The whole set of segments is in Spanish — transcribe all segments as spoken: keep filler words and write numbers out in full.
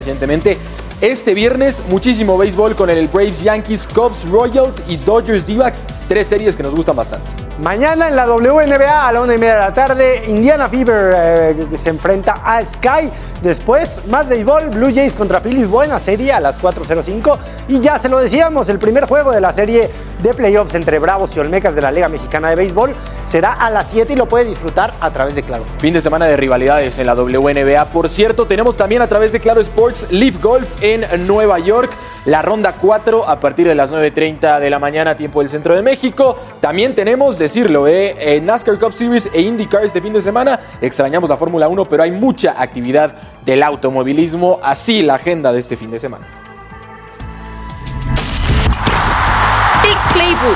Recientemente. Este viernes, muchísimo béisbol con el Braves, Yankees, Cubs, Royals y Dodgers, D-backs. Tres series que nos gustan bastante. Mañana en la W N B A a la una y media de la tarde, Indiana Fever eh, se enfrenta a Sky. Después, más béisbol, Blue Jays contra Phillies, buena serie a las cuatro cero cinco. Y ya se lo decíamos, el primer juego de la serie de playoffs entre Bravos y Olmecas de la Liga Mexicana de Béisbol será a las siete y lo puede disfrutar a través de Claro. Fin de semana de rivalidades en la W N B A. Por cierto, tenemos también a través de Claro Sports Leaf Golf en Nueva York. La ronda cuatro a partir de las nueve treinta de la mañana, tiempo del centro de México. También tenemos, decirlo, eh, eh, NASCAR Cup Series e IndyCar este fin de semana. Extrañamos la Fórmula uno, pero hay mucha actividad del automovilismo. Así la agenda de este fin de semana. Big Playbook.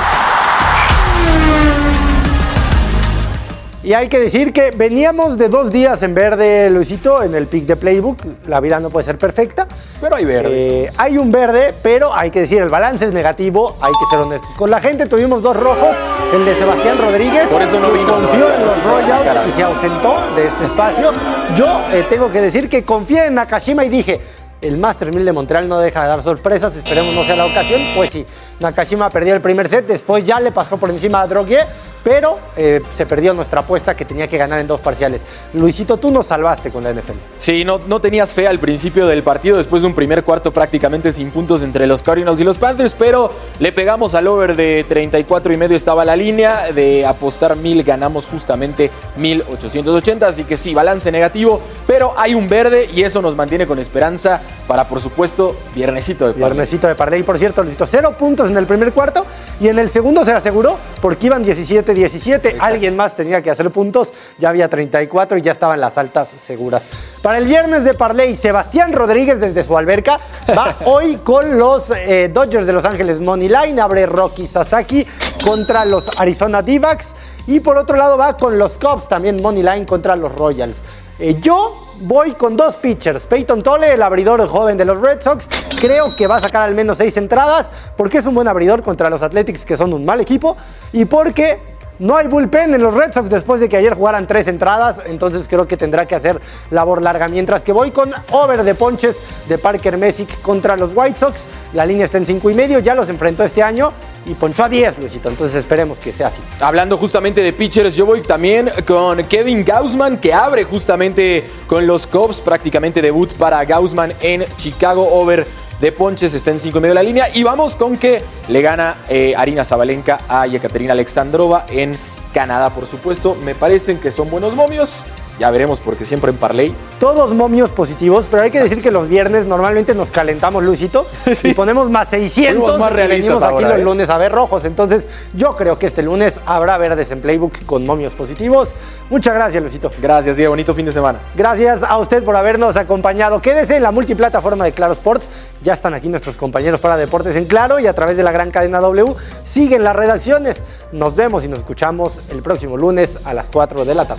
Y hay que decir que veníamos de dos días en verde, Luisito, en el pick de Playbook. La vida no puede ser perfecta. Pero hay verde. Eh, hay un verde, pero hay que decir, el balance es negativo. Hay que ser honestos con la gente. Tuvimos dos rojos, el de Sebastián Rodríguez. Por eso no vino. Confió en los Royals y se ausentó de este espacio. Yo eh, tengo que decir que confié en Nakashima y dije, el Master mil de Montreal no deja de dar sorpresas. Esperemos no sea la ocasión. Pues sí, Nakashima perdió el primer set. Después ya le pasó por encima a Drogué. Pero eh, se perdió nuestra apuesta que tenía que ganar en dos parciales. Luisito, tú nos salvaste con la N F L. Sí, no, no tenías fe al principio del partido, después de un primer cuarto prácticamente sin puntos entre los Cardinals y los Panthers, pero le pegamos al over de treinta y cuatro y medio, estaba la línea. De apostar mil, ganamos justamente mil ochocientos ochenta, así que sí, balance negativo, pero hay un verde y eso nos mantiene con esperanza para, por supuesto, viernesito de parlay. Viernesito de parlay, por cierto, Luisito, cero puntos en el primer cuarto y en el segundo se aseguró porque iban diecisiete diecisiete. Exacto. Alguien más tenía que hacer puntos, ya había treinta y cuatro y ya estaban las altas seguras. Para el viernes de parlay, Sebastián Rodríguez desde su alberca va hoy con los eh, Dodgers de Los Ángeles Money Line, abre Rocky Sasaki contra los Arizona D-backs y por otro lado va con los Cubs también Money Line contra los Royals. Eh, yo voy con dos pitchers. Peyton Tole, el abridor joven de los Red Sox, creo que va a sacar al menos seis entradas porque es un buen abridor contra los Athletics, que son un mal equipo, y porque no hay bullpen en los Red Sox después de que ayer jugaran tres entradas, entonces creo que tendrá que hacer labor larga. Mientras que voy con over de ponches de Parker Messick contra los White Sox. La línea está en cinco y medio, ya los enfrentó este año y ponchó a diez, Luisito, entonces esperemos que sea así. Hablando justamente de pitchers, yo voy también con Kevin Gausman, que abre justamente con los Cubs, prácticamente debut para Gausman en Chicago, over de ponches, está en cinco y medio la línea. Y vamos con que le gana eh, Arina Zabalenka a Yekaterina Alexandrova en Canadá, por supuesto. Me parecen que son buenos momios. Ya veremos, porque siempre en parlay. Todos momios positivos, pero hay que Exacto. decir que los viernes normalmente nos calentamos, Luisito, sí. y ponemos más seiscientos. Fuimos más realistas y venimos ahora, aquí los ¿eh? lunes a ver rojos. Entonces, yo creo que este lunes habrá verdes en Playbook con momios positivos. Muchas gracias, Luisito. Gracias, Diego. Bonito fin de semana. Gracias a usted por habernos acompañado. Quédese en la multiplataforma de Claro Sports. Ya están aquí nuestros compañeros para deportes en Claro y a través de la gran cadena W. Siguen las redacciones. Nos vemos y nos escuchamos el próximo lunes a las cuatro de la tarde.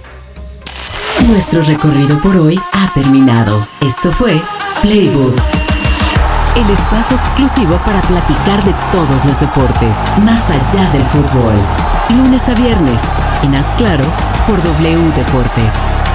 Nuestro recorrido por hoy ha terminado. Esto fue Playbook, el espacio exclusivo para platicar de todos los deportes, más allá del fútbol. Lunes a viernes, en Haz Claro, por W Deportes.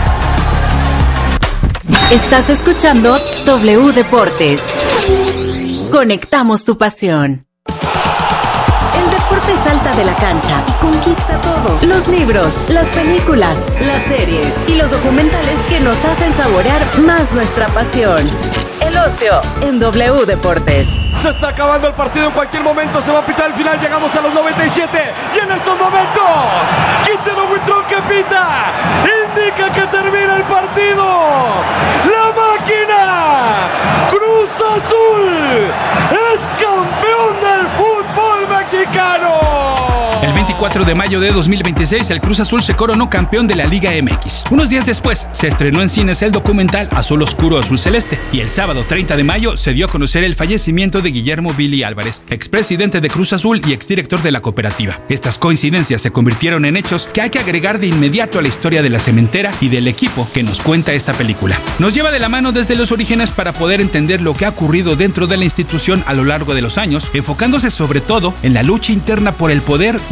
Estás escuchando W Deportes. Conectamos tu pasión. El deporte salta de la cancha y conquista todo. Los libros, las películas, las series y los documentales que nos hacen saborear más nuestra pasión. El ocio en W Deportes. Se está acabando el partido, en cualquier momento se va a pitar el final, llegamos a los noventa y siete y en estos momentos Quintero Huitrón que pita indica que termina el partido. La máquina Cruz Azul es campeón del fútbol mexicano. El veinticuatro de mayo de dos mil veintiséis, el Cruz Azul se coronó campeón de la Liga M X. Unos días después, se estrenó en cines el documental Azul Oscuro, Azul Celeste. Y el sábado treinta de mayo se dio a conocer el fallecimiento de Guillermo Billy Álvarez, expresidente de Cruz Azul y exdirector de la cooperativa. Estas coincidencias se convirtieron en hechos que hay que agregar de inmediato a la historia de la cementera y del equipo que nos cuenta esta película. Nos lleva de la mano desde los orígenes para poder entender lo que ha ocurrido dentro de la institución a lo largo de los años, enfocándose sobre todo en la lucha interna por el poder y las fatales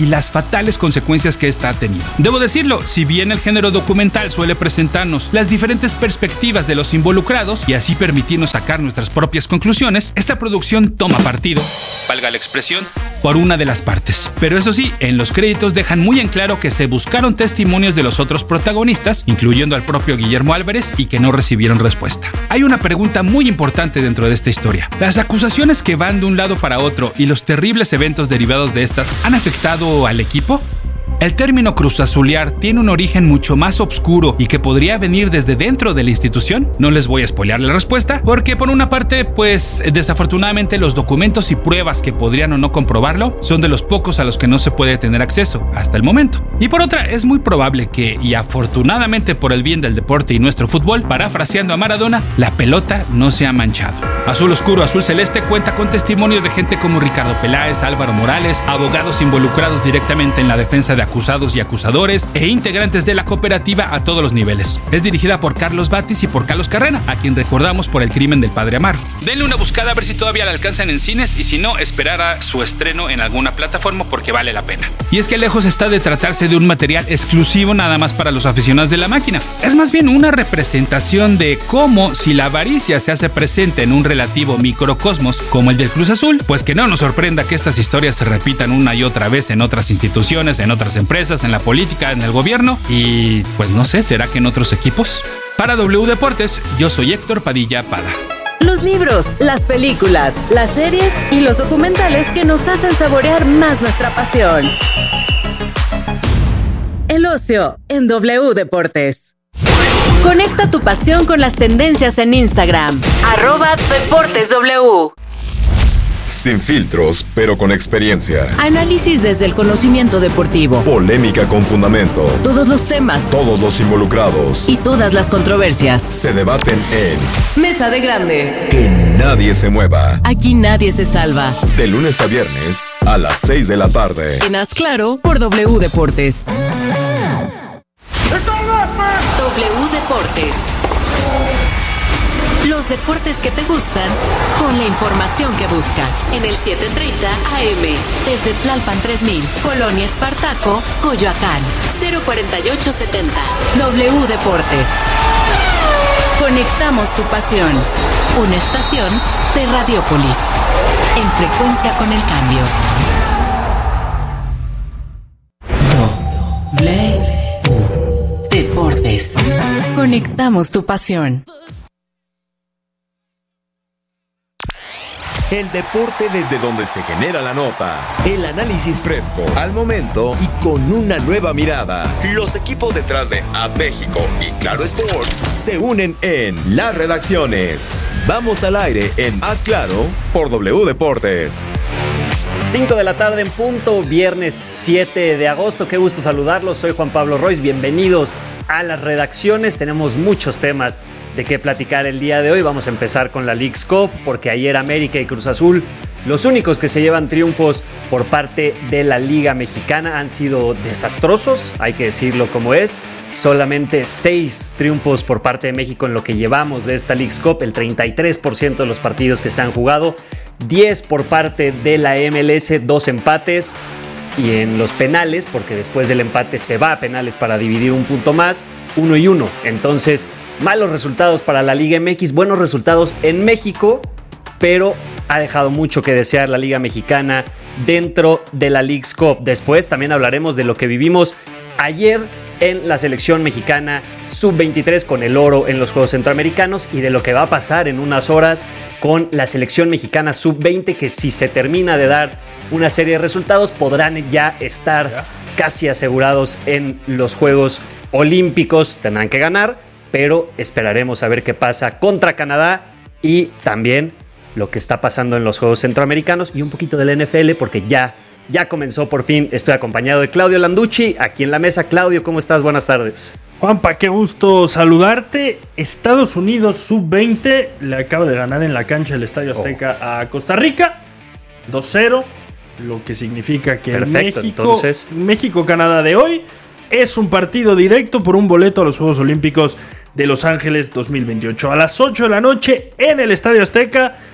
fatales consecuencias que esta ha tenido. Debo decirlo, si bien el género documental suele presentarnos las diferentes perspectivas de los involucrados y así permitirnos sacar nuestras propias conclusiones, esta producción toma partido, valga la expresión, por una de las partes. Pero eso sí, en los créditos dejan muy en claro que se buscaron testimonios de los otros protagonistas, incluyendo al propio Guillermo Álvarez, y que no recibieron respuesta. Hay una pregunta muy importante dentro de esta historia. ¿Las acusaciones que van de un lado para otro y los terribles eventos derivados de estas han afectado al equipo? El término cruzazulear tiene un origen mucho más oscuro y que podría venir desde dentro de la institución. No les voy a spoilear la respuesta, porque por una parte, pues desafortunadamente los documentos y pruebas que podrían o no comprobarlo son de los pocos a los que no se puede tener acceso hasta el momento. Y por otra, es muy probable que, y afortunadamente por el bien del deporte y nuestro fútbol, parafraseando a Maradona, la pelota no se ha manchado. Azul Oscuro, Azul Celeste cuenta con testimonios de gente como Ricardo Peláez, Álvaro Morales, abogados involucrados directamente en la defensa de acusados y acusadores e integrantes de la cooperativa a todos los niveles. Es dirigida por Carlos Batis y por Carlos Carrera, a quien recordamos por El crimen del padre Amaro. Denle una buscada a ver si todavía la alcanzan en cines y si no, esperar a su estreno en alguna plataforma porque vale la pena. Y es que lejos está de tratarse de un material exclusivo nada más para los aficionados de la máquina. Es más bien una representación de cómo, si la avaricia se hace presente en un relativo microcosmos como el del Cruz Azul, pues que no nos sorprenda que estas historias se repitan una y otra vez en otras instituciones, en otras empresas, en la política, en el gobierno y pues no sé, ¿será que en otros equipos? Para W Deportes, yo soy Héctor Padilla Pada. Los libros, las películas, las series y los documentales que nos hacen saborear más nuestra pasión. El ocio en W Deportes. Conecta tu pasión con las tendencias en Instagram. Arroba Deportes W. Sin filtros, pero con experiencia. Análisis desde el conocimiento deportivo. Polémica con fundamento. Todos los temas. Todos los involucrados. Y todas las controversias. Se debaten en Mesa de Grandes. Que nadie se mueva. Aquí nadie se salva. De lunes a viernes a las seis de la tarde. En Haz Claro por W Deportes. W Deportes. Los deportes que te gustan con la información que buscas. En el siete treinta A M. Desde Tlalpan tres mil. Colonia Espartaco, Coyoacán. cero cuarenta y ocho setenta. W Deportes. Conectamos tu pasión. Una estación de Radiópolis. En frecuencia con el cambio. W Deportes. Conectamos tu pasión. El deporte desde donde se genera la nota. El análisis fresco, al momento y con una nueva mirada. Los equipos detrás de Haz México y Claro Sports se unen en las redacciones. Vamos al aire en Haz Claro por W Deportes. cinco de la tarde en punto, viernes siete de agosto. Qué gusto saludarlos. Soy Juan Pablo Royce. Bienvenidos a las redacciones. Tenemos muchos temas de qué platicar el día de hoy. Vamos a empezar con la Leagues Cup, porque ayer América y Cruz Azul, los únicos que se llevan triunfos por parte de la Liga Mexicana, han sido desastrosos, hay que decirlo como es. Solamente seis triunfos por parte de México en lo que llevamos de esta Leagues Cup, el treinta y tres por ciento de los partidos que se han jugado, diez por parte de la M L S, dos empates. Y en los penales, porque después del empate se va a penales para dividir un punto más, uno y uno. Entonces, malos resultados para la Liga M X, buenos resultados en México, pero ha dejado mucho que desear la Liga Mexicana dentro de la Leagues Cup. Después también hablaremos de lo que vivimos ayer en la selección mexicana sub veintitrés con el oro en los Juegos Centroamericanos y de lo que va a pasar en unas horas con la selección mexicana sub veinte, que si se termina de dar una serie de resultados podrán ya estar casi asegurados en los Juegos Olímpicos. Tendrán que ganar, pero esperaremos a ver qué pasa contra Canadá y también lo que está pasando en los Juegos Centroamericanos y un poquito de la N F L, porque ya, ya comenzó por fin. Estoy acompañado de Claudio Landucci aquí en la mesa. Claudio, ¿cómo estás? Buenas tardes. Juanpa, qué gusto saludarte. Estados Unidos sub veinte le acaba de ganar en la cancha del Estadio Azteca oh. a Costa Rica dos cero, lo que significa que Perfecto, México, entonces... México-Canadá de hoy es un partido directo por un boleto a los Juegos Olímpicos de Los Ángeles dos mil veintiocho. A las ocho de la noche en el Estadio Azteca,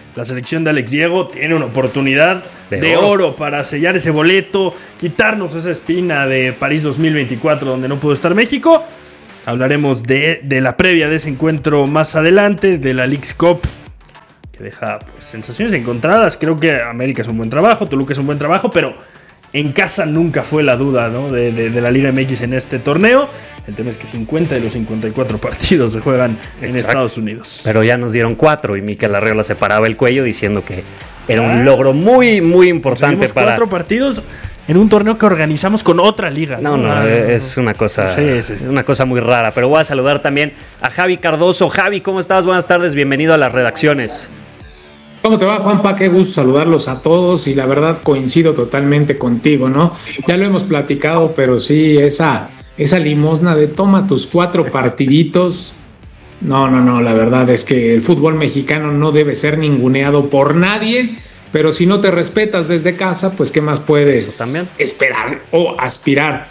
La selección de Alex Diego tiene una oportunidad de, de oro. oro para sellar ese boleto, quitarnos esa espina de París dos mil veinticuatro donde no pudo estar México. Hablaremos de, de la previa de ese encuentro más adelante, de la Leagues Cup, que deja pues, sensaciones encontradas. Creo que América es un buen trabajo, Toluca es un buen trabajo, pero en casa nunca fue la duda, ¿no? de, de, de la Liga M X en este torneo. El tema es que cincuenta de los cincuenta y cuatro partidos se juegan en Exacto. Estados Unidos. Pero ya nos dieron cuatro y Mikel Arreola se paraba el cuello diciendo que era un logro muy, muy importante para... cuatro partidos en un torneo que organizamos con otra liga. No, no, no es una cosa, sí, sí, sí. una cosa muy rara. Pero voy a saludar también a Javi Cardoso. Javi, ¿cómo estás? Buenas tardes, bienvenido a las redacciones. ¿Cómo te va, Juanpa? Qué gusto saludarlos a todos y la verdad coincido totalmente contigo, ¿no? Ya lo hemos platicado, pero sí, esa... Esa limosna de toma tus cuatro partiditos. No, no, no, la verdad es que el fútbol mexicano no debe ser ninguneado por nadie, pero si no te respetas desde casa, pues ¿qué más puedes esperar o aspirar?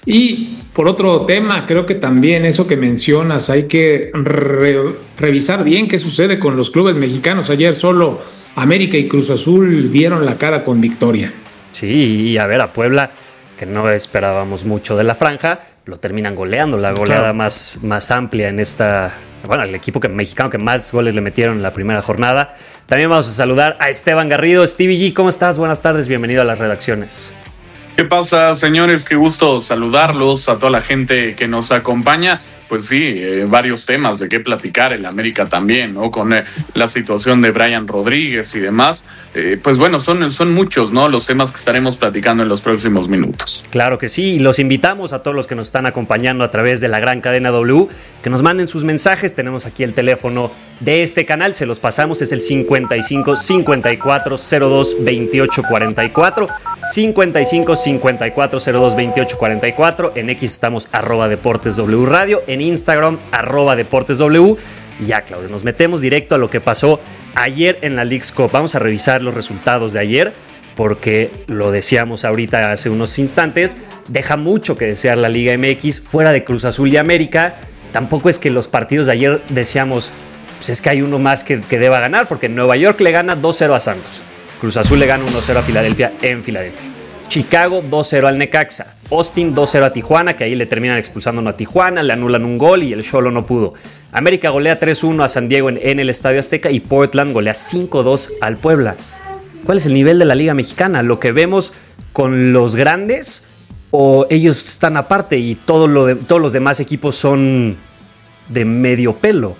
Y por otro tema, creo que también eso que mencionas, hay que re- revisar bien qué sucede con los clubes mexicanos. Ayer solo América y Cruz Azul dieron la cara con victoria. Sí, y a ver, a Puebla, que no esperábamos mucho de la franja, lo terminan goleando, la goleada claro. más, más amplia en esta... Bueno, el equipo que, mexicano que más goles le metieron en la primera jornada. También vamos a saludar a Esteban Garrido. Stevie G, ¿cómo estás? Buenas tardes, bienvenido a las redacciones. ¿Qué pasa, señores? Qué gusto saludarlos, a toda la gente que nos acompaña. Pues sí, eh, varios temas de qué platicar, el América también, ¿no? Con eh, la situación de Brian Rodríguez y demás. Eh, pues bueno, son, son muchos, ¿no? Los temas que estaremos platicando en los próximos minutos. Claro que sí, y los invitamos a todos los que nos están acompañando a través de la gran cadena W, que nos manden sus mensajes. Tenemos aquí el teléfono de este canal, se los pasamos, es el cincuenta y cinco, cincuenta y cuatro, cero dos, veintiocho, cuarenta y cuatro, cincuenta y cinco, cincuenta y cuatro, cero dos, veintiocho, cuarenta y cuatro. En X estamos arroba Deportes W Radio, en Instagram arroba Deportes W. Ya, Claudio, nos metemos directo a lo que pasó ayer en la Leagues Cup. Vamos a revisar los resultados de ayer, porque lo decíamos ahorita hace unos instantes, deja mucho que desear la Liga M X fuera de Cruz Azul y América. Tampoco es que los partidos de ayer decíamos, pues es que hay uno más que, que deba ganar, porque Nueva York le gana dos cero a Santos, Cruz Azul le gana uno cero a Filadelfia en Filadelfia, Chicago dos cero al Necaxa, Austin dos cero a Tijuana, que ahí le terminan expulsando a Tijuana, le anulan un gol y el Xolo no pudo. América golea tres uno a San Diego en, en el Estadio Azteca y Portland golea cinco dos al Puebla. ¿Cuál es el nivel de la Liga Mexicana? ¿Lo que vemos con los grandes o ellos están aparte y todo lo de, todos los demás equipos son de medio pelo?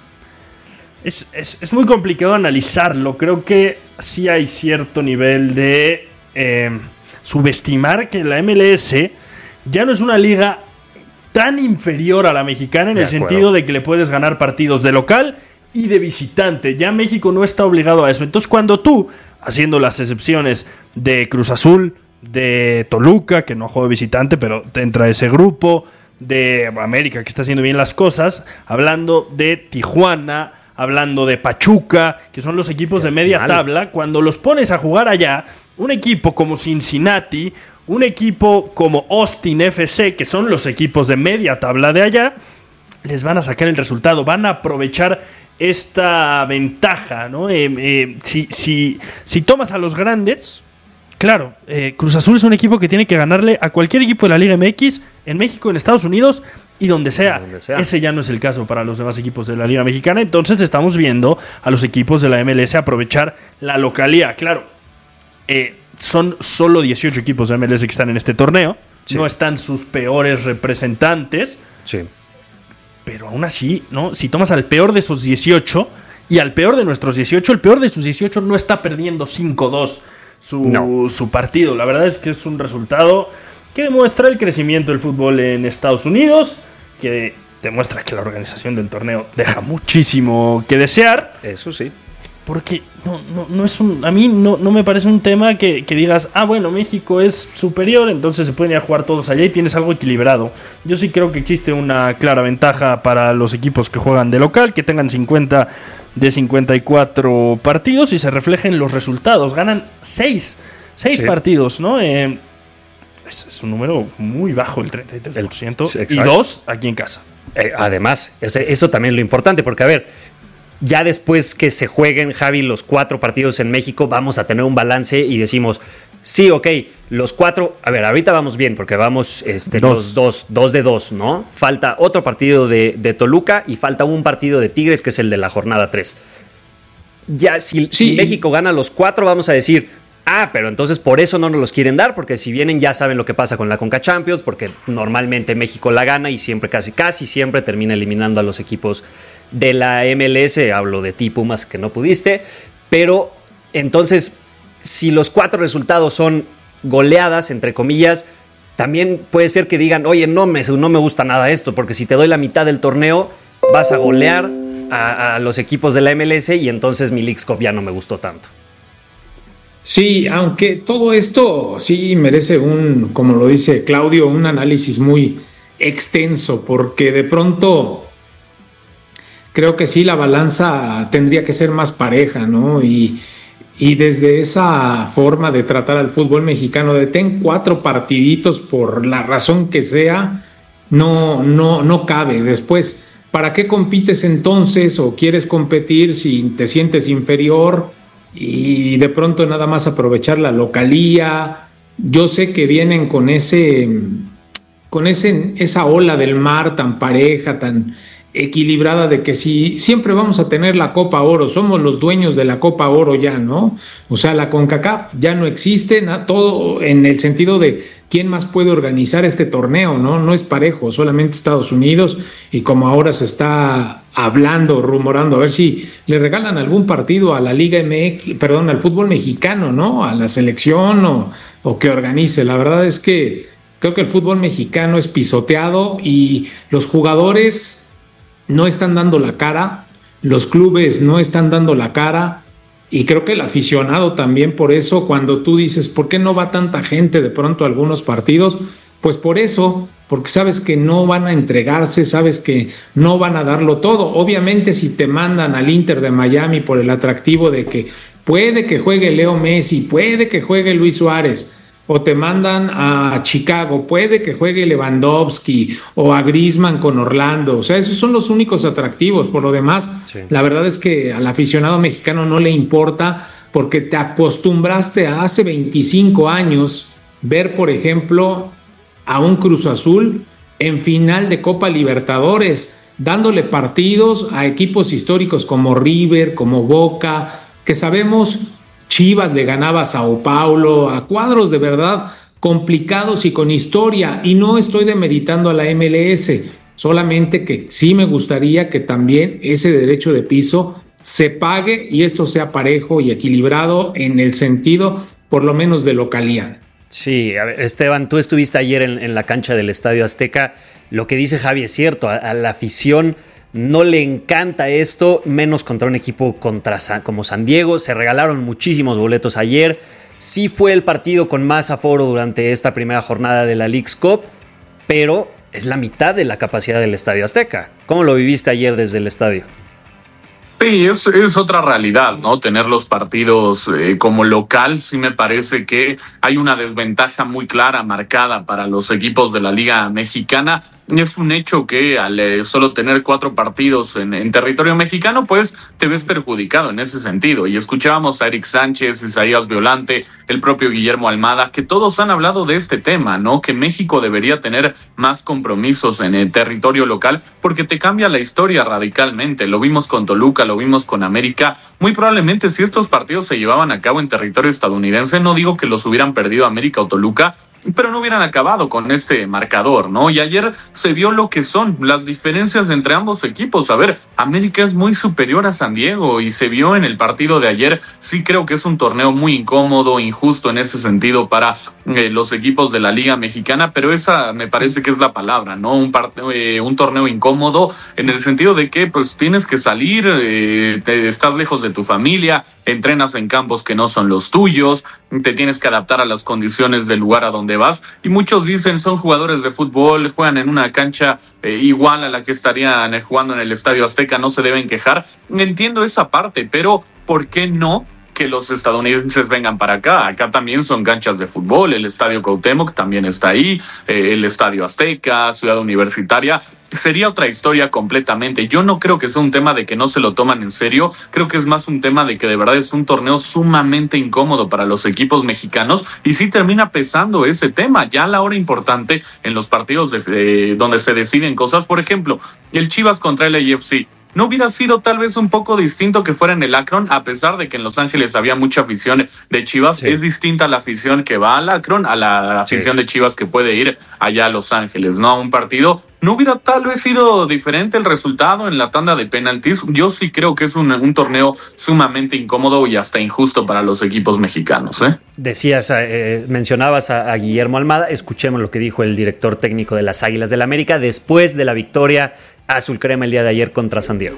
Es, es, es muy complicado analizarlo. Creo que sí hay cierto nivel de eh, subestimar que la M L S ya no es una liga tan inferior a la mexicana en el sentido de que le puedes ganar partidos de local y de visitante. Ya México no está obligado a eso. Entonces, cuando tú, haciendo las excepciones de Cruz Azul, de Toluca, que no juega visitante, pero te entra ese grupo, de América, que está haciendo bien las cosas, hablando de Tijuana, hablando de Pachuca, que son los equipos de media tabla, cuando los pones a jugar allá, un equipo como Cincinnati, un equipo como Austin F C, que son los equipos de media tabla de allá, les van a sacar el resultado, van a aprovechar esta ventaja, ¿no? Eh, eh, si, si, si tomas a los grandes, claro, eh, Cruz Azul es un equipo que tiene que ganarle a cualquier equipo de la Liga M X, en México, en Estados Unidos y donde sea. donde sea. Ese ya no es el caso para los demás equipos de la Liga Mexicana. Entonces estamos viendo a los equipos de la M L S aprovechar la localía. Claro, eh, son solo dieciocho equipos de M L S que están en este torneo. Sí. No están sus peores representantes. Sí. Pero aún así, ¿no? Si tomas al peor de esos dieciocho y al peor de nuestros dieciocho, el peor de sus dieciocho no está perdiendo cinco dos su, no. su partido. La verdad es que es un resultado que demuestra el crecimiento del fútbol en Estados Unidos, que demuestra que la organización del torneo deja muchísimo que desear. Eso sí. Porque no, no, no es un, a mí no, no me parece un tema que, que digas, ah, bueno, México es superior, entonces se pueden ir a jugar todos allá y tienes algo equilibrado. Yo sí creo que existe una clara ventaja para los equipos que juegan de local, que tengan cincuenta de cincuenta y cuatro partidos y se reflejen los resultados. Ganan seis, seis sí. partidos, ¿no? Eh, es, es un número muy bajo, el treinta y tres por ciento, el, sí, y dos aquí en casa. Eh, además, eso también es lo importante, porque a ver, ya después que se jueguen, Javi, los cuatro partidos en México, vamos a tener un balance y decimos, sí, ok, los cuatro, a ver, ahorita vamos bien porque vamos este, dos. los dos, dos de dos, ¿no? Falta otro partido de, de Toluca y falta un partido de Tigres que es el de la jornada tres. Ya, si, sí. si México gana los cuatro, vamos a decir, ah, pero entonces por eso no nos los quieren dar, porque si vienen ya saben lo que pasa con la Conca Champions, porque normalmente México la gana y siempre, casi, casi siempre termina eliminando a los equipos de la M L S. Hablo de ti, Pumas, que no pudiste, pero entonces, si los cuatro resultados son goleadas, entre comillas, también puede ser que digan, oye, no me, no me gusta nada esto, porque si te doy la mitad del torneo, vas a golear a, a los equipos de la M L S y entonces mi Leagues Cup ya no me gustó tanto. Sí, aunque todo esto sí merece un, como lo dice Claudio, un análisis muy extenso, porque de pronto creo que sí la balanza tendría que ser más pareja, ¿no? Y, y desde esa forma de tratar al fútbol mexicano, de ten cuatro partiditos por la razón que sea, no, no, no cabe. Después, ¿para qué compites entonces o quieres competir si te sientes inferior? Y de pronto nada más aprovechar la localía. Yo sé que vienen con ese, con ese, esa ola del mar tan pareja, tan equilibrada, de que si siempre vamos a tener la Copa Oro, somos los dueños de la Copa Oro ya, ¿no? O sea, la CONCACAF ya no existe, ¿no? Todo en el sentido de quién más puede organizar este torneo, ¿no? No es parejo, solamente Estados Unidos, y como ahora se está hablando, rumorando, a ver si le regalan algún partido a la Liga M X, perdón, al fútbol mexicano, ¿no? A la selección o, o que organice. La verdad es que creo que el fútbol mexicano es pisoteado y los jugadores no están dando la cara, los clubes no están dando la cara, y creo que el aficionado también. Por eso, cuando tú dices, ¿por qué no va tanta gente de pronto a algunos partidos? Pues por eso, porque sabes que no van a entregarse, sabes que no van a darlo todo. Obviamente, si te mandan al Inter de Miami por el atractivo de que puede que juegue Leo Messi, puede que juegue Luis Suárez, o te mandan a Chicago, puede que juegue Lewandowski, o a Griezmann con Orlando. O sea, esos son los únicos atractivos. Por lo demás, sí, la verdad es que al aficionado mexicano no le importa, porque te acostumbraste a hace veinticinco años ver, por ejemplo, a un Cruz Azul en final de Copa Libertadores, dándole partidos a equipos históricos como River, como Boca, que sabemos... Chivas le ganaba a Sao Paulo, a cuadros de verdad complicados y con historia, y no estoy demeritando a la M L S, solamente que sí me gustaría que también ese derecho de piso se pague y esto sea parejo y equilibrado en el sentido por lo menos de localía. Sí, a ver, Esteban, tú estuviste ayer en, en la cancha del Estadio Azteca. Lo que dice Javi es cierto, a, a la afición no le encanta esto, menos contra un equipo contra San, como San Diego. Se regalaron muchísimos boletos ayer. Sí fue el partido con más aforo durante esta primera jornada de la Leagues Cup, pero es la mitad de la capacidad del Estadio Azteca. ¿Cómo lo viviste ayer desde el estadio? Sí, es, es otra realidad, ¿no? Tener los partidos eh, como local, sí me parece que hay una desventaja muy clara, marcada para los equipos de la Liga Mexicana. Es un hecho que al eh, solo tener cuatro partidos en, en territorio mexicano, pues te ves perjudicado en ese sentido. Y escuchábamos a Eric Sánchez, Isaías Violante, el propio Guillermo Almada, que todos han hablado de este tema, ¿no? Que México debería tener más compromisos en el territorio local, porque te cambia la historia radicalmente. Lo vimos con Toluca, lo vimos con América. Muy probablemente si estos partidos se llevaban a cabo en territorio estadounidense, no digo que los hubieran perdido América o Toluca, pero no hubieran acabado con este marcador, ¿no? Y ayer se vio lo que son las diferencias entre ambos equipos. A ver, América es muy superior a San Diego y se vio en el partido de ayer. Sí creo que es un torneo muy incómodo, injusto en ese sentido para eh, los equipos de la Liga Mexicana, pero esa me parece que es la palabra, ¿no? Un, part- eh, un torneo incómodo en el sentido de que pues tienes que salir, eh, te, estás lejos de tu familia, entrenas en campos que no son los tuyos, te tienes que adaptar a las condiciones del lugar a donde vas, y muchos dicen son jugadores de fútbol, juegan en una cancha eh, igual a la que estarían eh, jugando en el Estadio Azteca, no se deben quejar. Entiendo esa parte, pero ¿por qué no que los estadounidenses vengan para acá. Acá también son canchas de fútbol, el Estadio Cuauhtémoc también está ahí, eh, el Estadio Azteca, Ciudad Universitaria. Sería otra historia completamente. Yo no creo que sea un tema de que no se lo toman en serio, creo que es más un tema de que de verdad es un torneo sumamente incómodo para los equipos mexicanos y sí termina pesando ese tema, ya a la hora importante en los partidos de, eh, donde se deciden cosas. Por ejemplo, el Chivas contra el A F C. ¿No hubiera sido tal vez un poco distinto que fuera en el Akron? A pesar de que en Los Ángeles había mucha afición de Chivas, sí. Es distinta la afición que va al Akron a la afición sí. de Chivas que puede ir allá a Los Ángeles, ¿no? A un partido. ¿No hubiera tal vez sido diferente el resultado en la tanda de penaltis? Yo sí creo que es un, un torneo sumamente incómodo y hasta injusto para los equipos mexicanos, ¿eh? Decías, eh, mencionabas a, a Guillermo Almada. Escuchemos lo que dijo el director técnico de las Águilas del América después de la victoria azul crema el día de ayer contra San Diego.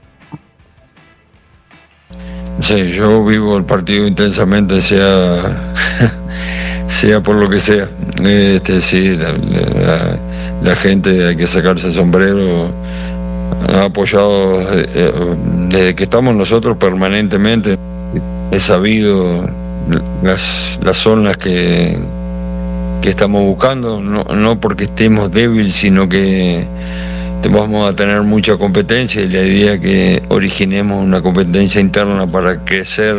Sí, yo vivo el partido intensamente, sea sea por lo que sea. Este, sí, la, la, la gente, hay que sacarse el sombrero, ha apoyado eh, desde que estamos nosotros permanentemente. He sabido las, las zonas que, que estamos buscando, no, no porque estemos débiles, sino que vamos a tener mucha competencia y la idea es que originemos una competencia interna para crecer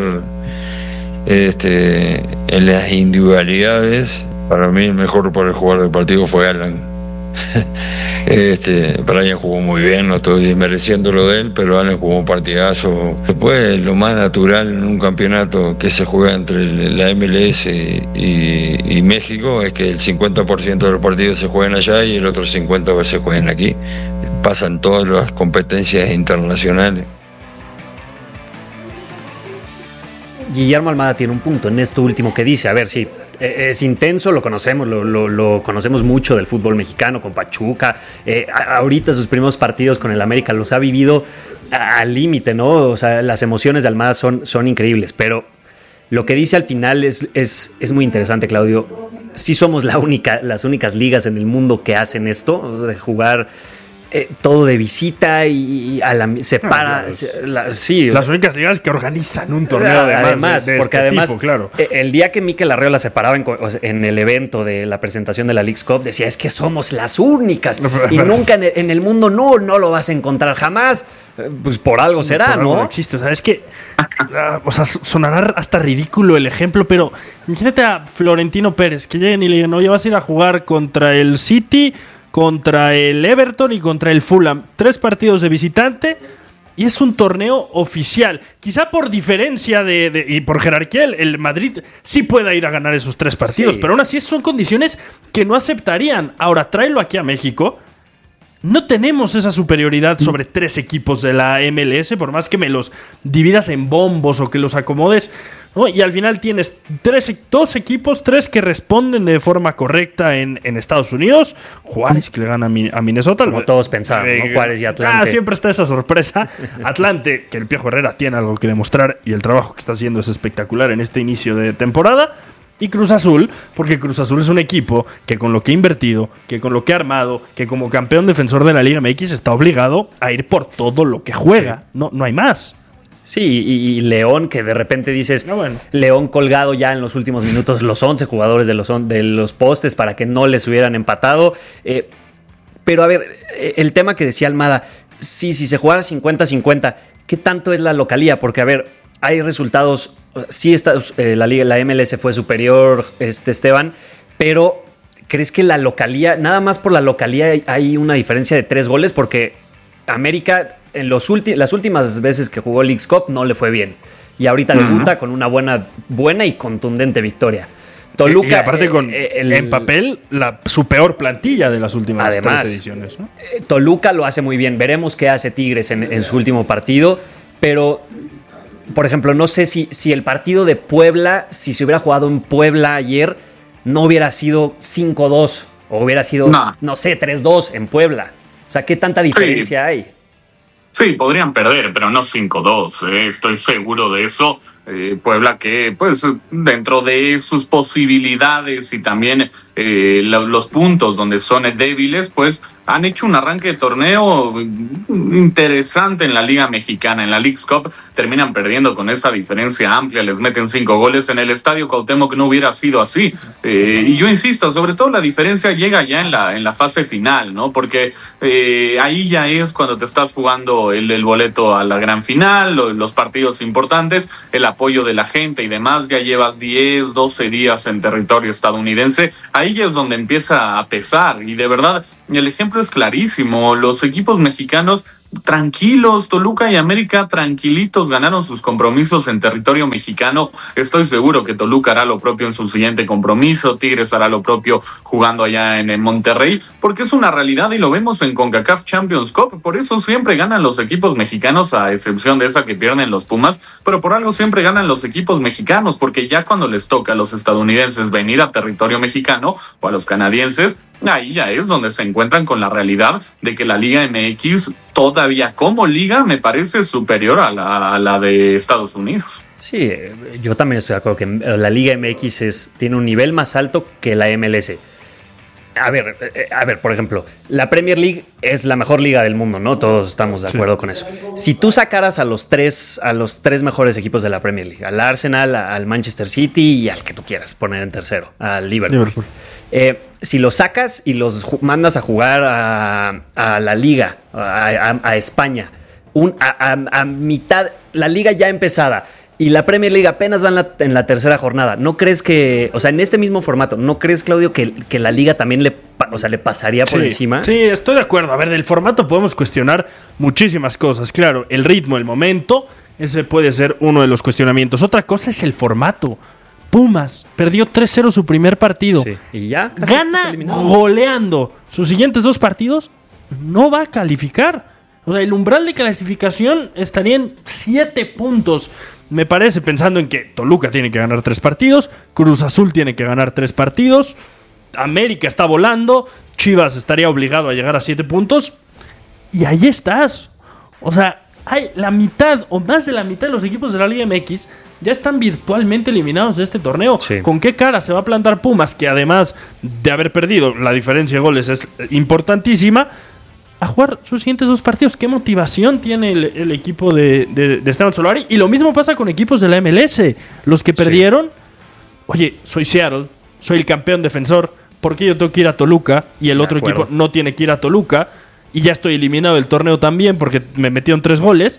este, en las individualidades. Para mí el mejor para el jugador del partido fue Alan. Este, Brian jugó muy bien, no estoy desmereciendo lo de él, pero Alan jugó un partidazo. Después, lo más natural en un campeonato que se juega entre la M L S y, y México es que el cincuenta por ciento de los partidos se juegan allá y el otro cincuenta por ciento se juegan aquí. Pasan todas las competencias internacionales. Guillermo Almada tiene un punto en esto último que dice. A ver, sí, es intenso, lo conocemos, lo, lo, lo conocemos mucho del fútbol mexicano, con Pachuca. Eh, ahorita sus primeros partidos con el América los ha vivido al límite, ¿no? O sea, las emociones de Almada son, son increíbles, pero lo que dice al final es, es, es muy interesante, Claudio. Sí somos la única, las únicas ligas en el mundo que hacen esto, de jugar Eh, todo de visita y a la, se para. Ah, claro. se, la, sí, las únicas ligas que organizan un torneo además, además de, de porque este además, tipo, claro. El día que Mikel Arreola se paraba en, en el evento de la presentación de la Leagues Cup, decía: es que somos las únicas y nunca en el, en el mundo no, no lo vas a encontrar jamás. Pues por algo sí, será, por ¿no? Algo no existe. O sea, es que uh, o sea, sonará hasta ridículo el ejemplo, pero imagínate a Florentino Pérez que lleguen y le digan: oye, vas a ir a jugar contra el City, contra el Everton y contra el Fulham. Tres partidos de visitante y es un torneo oficial. Quizá por diferencia de, de y por jerarquía, el, el Madrid sí pueda ir a ganar esos tres partidos, sí. Pero aún así son condiciones que no aceptarían. Ahora, tráelo aquí a México. No tenemos esa superioridad sobre tres equipos de la M L S, por más que me los dividas en bombos o que los acomodes, ¿no? Y al final tienes tres, dos equipos, tres que responden de forma correcta en, en Estados Unidos. Juárez, que le gana a Minnesota. Como todos pensaban, eh, ¿no? Juárez y Atlante. Ah, siempre está esa sorpresa. Atlante, que el Piojo Herrera tiene algo que demostrar y el trabajo que está haciendo es espectacular en este inicio de temporada. Y Cruz Azul, porque Cruz Azul es un equipo que con lo que ha invertido, que con lo que ha armado, que como campeón defensor de la Liga M X está obligado a ir por todo lo que juega. Sí. No, no hay más. Sí, y, y León, que de repente dices, no, bueno. León colgado ya en los últimos minutos, los once jugadores de los, de los postes para que no les hubieran empatado. Eh, pero a ver, el tema que decía Almada, sí, si se jugara cincuenta cincuenta, ¿qué tanto es la localía? Porque a ver, hay resultados. Sí, está, eh, la, Liga, la M L S fue superior, este, Esteban, pero ¿crees que la localía, nada más por la localía hay una diferencia de tres goles? Porque América en los ulti- las últimas veces que jugó Leagues Cup no le fue bien. Y ahorita uh-huh. debuta con una buena, buena y contundente victoria. Toluca, y, y aparte con eh, el, en papel la, su peor plantilla de las últimas además, tres ediciones, ¿no? Toluca lo hace muy bien. Veremos qué hace Tigres en, en su último partido, pero... Por ejemplo, no sé si, si el partido de Puebla, si se hubiera jugado en Puebla ayer, no hubiera sido cinco dos o hubiera sido, no, no sé, tres dos en Puebla. O sea, ¿qué tanta diferencia sí. hay? Sí, podrían perder, pero no cinco dos. Eh, estoy seguro de eso. Eh, Puebla que, pues, dentro de sus posibilidades y también eh, lo, los puntos donde son débiles, pues han hecho un arranque de torneo interesante en la Liga Mexicana. En la Leagues Cup terminan perdiendo con esa diferencia amplia, les meten cinco goles. En el Estadio Cuauhtémoc no hubiera sido así. Eh, y yo insisto, sobre todo la diferencia llega ya en la, en la fase final, ¿no? Porque eh, ahí ya es cuando te estás jugando el, el boleto a la gran final, los, los partidos importantes, el apoyo de la gente y demás. Ya llevas diez, doce días en territorio estadounidense. Ahí ya es donde empieza a pesar. Y de verdad, el ejemplo es clarísimo. Los equipos mexicanos tranquilos, Toluca y América tranquilitos ganaron sus compromisos en territorio mexicano. Estoy seguro que Toluca hará lo propio en su siguiente compromiso, Tigres hará lo propio jugando allá en, en Monterrey, porque es una realidad y lo vemos en CONCACAF Champions Cup. Por eso siempre ganan los equipos mexicanos, a excepción de esa que pierden los Pumas, pero por algo siempre ganan los equipos mexicanos, porque ya cuando les toca a los estadounidenses venir a territorio mexicano o a los canadienses, ahí ya es donde se encuentran con la realidad de que la Liga M X todavía como liga me parece superior a la, a la de Estados Unidos. Sí, yo también estoy de acuerdo que la Liga M X es, tiene un nivel más alto que la M L S. A ver, a ver, por ejemplo, la Premier League es la mejor liga del mundo, ¿no? Todos estamos de acuerdo sí. con eso. Si tú sacaras a los tres, a los tres mejores equipos de la Premier League, al Arsenal, al Manchester City y al que tú quieras poner en tercero, al Liverpool. Liverpool. Eh, si los sacas y los ju- mandas a jugar a, a la liga, a, a, a España, un, a, a, a mitad, la liga ya empezada, y la Premier League apenas va en la, en la tercera jornada, ¿no crees que, o sea, en este mismo formato, ¿no crees, Claudio, que, que la liga también le, o sea, le pasaría por sí, encima? Sí, estoy de acuerdo. A ver, del formato podemos cuestionar muchísimas cosas. Claro, el ritmo, el momento, ese puede ser uno de los cuestionamientos. Otra cosa es el formato. Pumas perdió tres cero su primer partido. Sí. Y ya gana goleando sus siguientes dos partidos, no va a calificar. O sea, el umbral de clasificación estaría en siete puntos. Me parece, pensando en que Toluca tiene que ganar tres partidos, Cruz Azul tiene que ganar tres partidos, América está volando, Chivas estaría obligado a llegar a siete puntos, y ahí estás. O sea, hay la mitad o más de la mitad de los equipos de la Liga M X ya están virtualmente eliminados de este torneo. Sí. ¿Con qué cara se va a plantar Pumas, que además de haber perdido, la diferencia de goles es importantísima, a jugar sus siguientes dos partidos? ¿Qué motivación tiene el, el equipo de, de, de Esteban Solari? Y lo mismo pasa con equipos de la M L S. Los que perdieron, sí. Oye, soy Seattle, soy el campeón defensor, ¿por qué yo tengo que ir a Toluca y el de otro acuerdo. equipo no tiene que ir a Toluca? Y ya estoy eliminado del torneo también porque me metieron tres goles.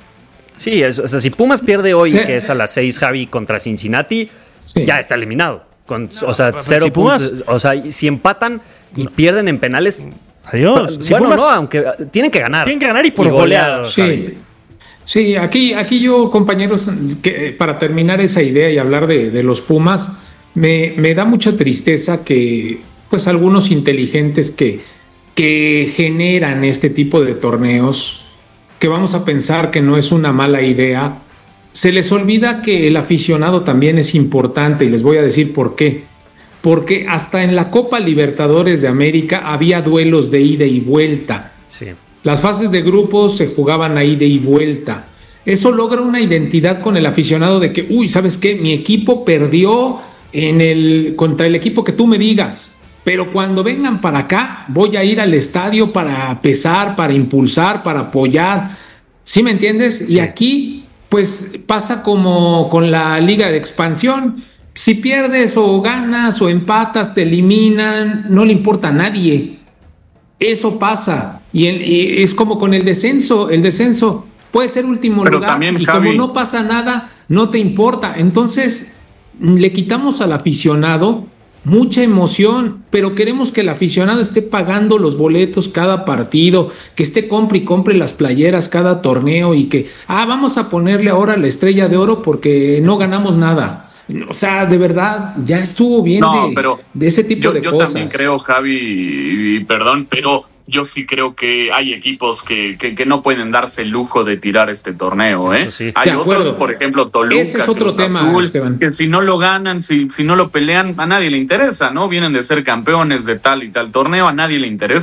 Sí, es, o sea, si Pumas pierde hoy, sí. que es a las seis, Javi, contra Cincinnati, sí. ya está eliminado. Con, no, o sea, cero si puntos. Pumas, o sea, si empatan y no. pierden en penales... Adiós. Si bueno, Pumas, no, aunque tienen que ganar. Tienen que ganar y por goleado. Sí, sí, aquí, aquí yo, compañeros, que, para terminar esa idea y hablar de, de los Pumas, me, me da mucha tristeza que pues algunos inteligentes que, que generan este tipo de torneos, que vamos a pensar que no es una mala idea, se les olvida que el aficionado también es importante, y les voy a decir por qué. Porque hasta en la Copa Libertadores de América había duelos de ida y vuelta. Sí. Las fases de grupos se jugaban a ida y vuelta. Eso logra una identidad con el aficionado de que, uy, ¿sabes qué? Mi equipo perdió en el, contra el equipo que tú me digas. Pero cuando vengan para acá, voy a ir al estadio para pesar, para impulsar, para apoyar. ¿Sí me entiendes? Sí. Y aquí, pues, pasa como con la Liga de Expansión. Si pierdes o ganas o empatas, te eliminan, no le importa a nadie. Eso pasa. Y, el, y es como con el descenso. El descenso puede ser último Pero lugar también, y Javi, como no pasa nada, no te importa. Entonces le quitamos al aficionado mucha emoción, pero queremos que el aficionado esté pagando los boletos cada partido, que esté compre y compre las playeras cada torneo y que, ah, vamos a ponerle ahora la estrella de oro porque no ganamos nada. O sea, de verdad, ya estuvo bien no, de, pero de ese tipo yo, de yo cosas. Yo también creo, Javi, y, y perdón, pero yo sí creo que hay equipos que, que, que no pueden darse el lujo de tirar este torneo, ¿eh? Sí. Hay otros, por ejemplo, Toluca, Ese es otro Cruz tema, Azul, Esteban. que si no lo ganan, si, si no lo pelean, a nadie le interesa, ¿no? Vienen de ser campeones de tal y tal torneo, a nadie le interesa.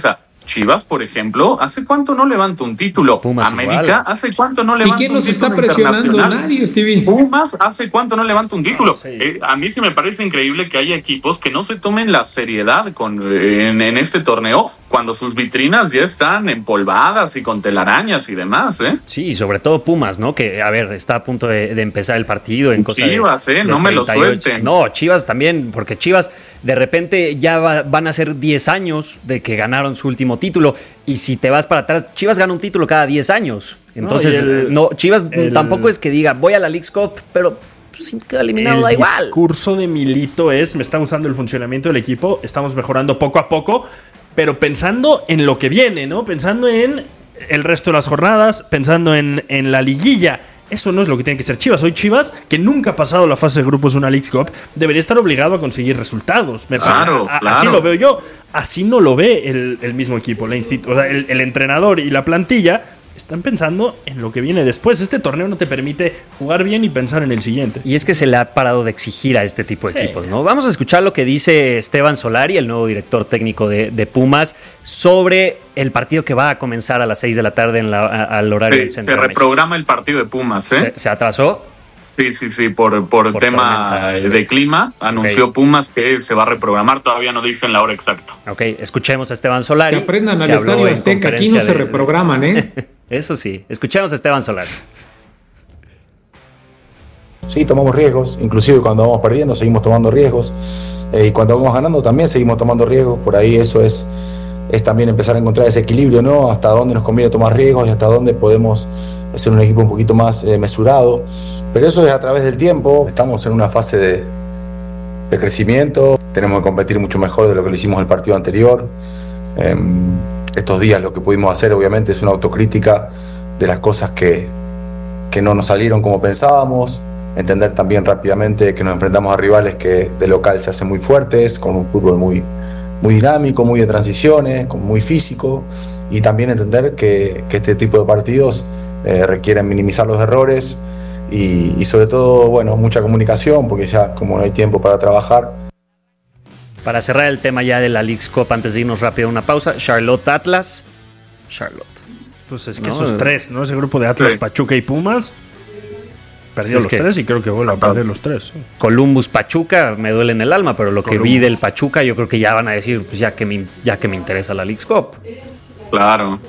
Chivas, por ejemplo, ¿hace cuánto no levanta un título? Pumas América, igual. ¿hace cuánto no levanta un título? ¿Y quién los está presionando? Nadie, Stevie. Pumas, ¿hace cuánto no levanta un título? Sí. Eh, a mí sí me parece increíble que haya equipos que no se tomen la seriedad con, eh, en, en este torneo cuando sus vitrinas ya están empolvadas y con telarañas y demás, ¿eh? Sí, sobre todo Pumas, ¿no? Que, a ver, está a punto de, de empezar el partido en cosa Chivas, de, ¿eh? de No me lo treinta y ocho. suelten. No, Chivas también, porque Chivas de repente ya va, van a ser diez años de que ganaron su último título. Y si te vas para atrás, Chivas gana un título cada diez años. Entonces, No, el- no, Chivas el- tampoco es que diga, voy a la Leagues Cup, pero si queda eliminado da El igual. discurso de Milito es, me está gustando el funcionamiento del equipo, estamos mejorando poco a poco, pero pensando en lo que viene, ¿no? Pensando en el resto de las jornadas, pensando en, en la liguilla. Eso no es lo que tiene que ser Chivas. Hoy Chivas, que nunca ha pasado la fase de grupos de una Leagues Cup, debería estar obligado a conseguir resultados. Me Claro, parece. A- claro. Así lo veo yo. Así no lo ve el, el mismo equipo. La institu- o sea, el, el entrenador y la plantilla están pensando en lo que viene después. Este torneo no te permite jugar bien y pensar en el siguiente. Y es que se le ha parado de exigir a este tipo de Sí. equipos, ¿no? Vamos a escuchar lo que dice Esteban Solari, el nuevo director técnico de, de Pumas, sobre el partido que va a comenzar a las seis de la tarde en la, a- al horario del Se, centro se de México. reprograma el partido de Pumas, ¿eh? Se, se atrasó. Sí, sí, sí, por, por, Por tema tormenta. de clima. Anunció Ok. Pumas que se va a reprogramar, todavía no dicen la hora exacta. Ok, escuchemos a Esteban Solari. Que aprendan al que habló Estadio en Azteca, aquí no conferencia se de- reprograman, ¿eh? Eso sí, escuchemos a Esteban Solari. Sí, tomamos riesgos, inclusive cuando vamos perdiendo seguimos tomando riesgos, eh, y cuando vamos ganando también seguimos tomando riesgos. Por ahí eso es, es también empezar a encontrar ese equilibrio, ¿no? Hasta dónde nos conviene tomar riesgos y hasta dónde podemos ser un equipo un poquito más eh, mesurado. Pero eso es a través del tiempo. Estamos en una fase de, de crecimiento, tenemos que competir mucho mejor de lo que lo hicimos el partido anterior. Eh, estos días lo que pudimos hacer obviamente es una autocrítica de las cosas que, que no nos salieron como pensábamos. Entender también rápidamente que nos enfrentamos a rivales que de local se hacen muy fuertes, con un fútbol muy, muy dinámico, muy de transiciones, con muy físico, y también entender que, que este tipo de partidos eh, requieren minimizar los errores y, y sobre todo, bueno, mucha comunicación, porque ya como no hay tiempo para trabajar. Para cerrar el tema ya de la Leagues Cup, antes de irnos rápido a una pausa, Charlotte Atlas. Charlotte. Pues es que No, esos eh. tres, ¿no? Ese grupo de Atlas, Sí. Pachuca y Pumas perdió Sí, es los que- tres y creo que vuelve a perder los tres. Sí. Columbus Pachuca, me duele en el alma, pero lo que vi Columbus. del Pachuca, yo creo que ya van a decir, pues ya que me, ya que me interesa la Leagues Cup. Claro.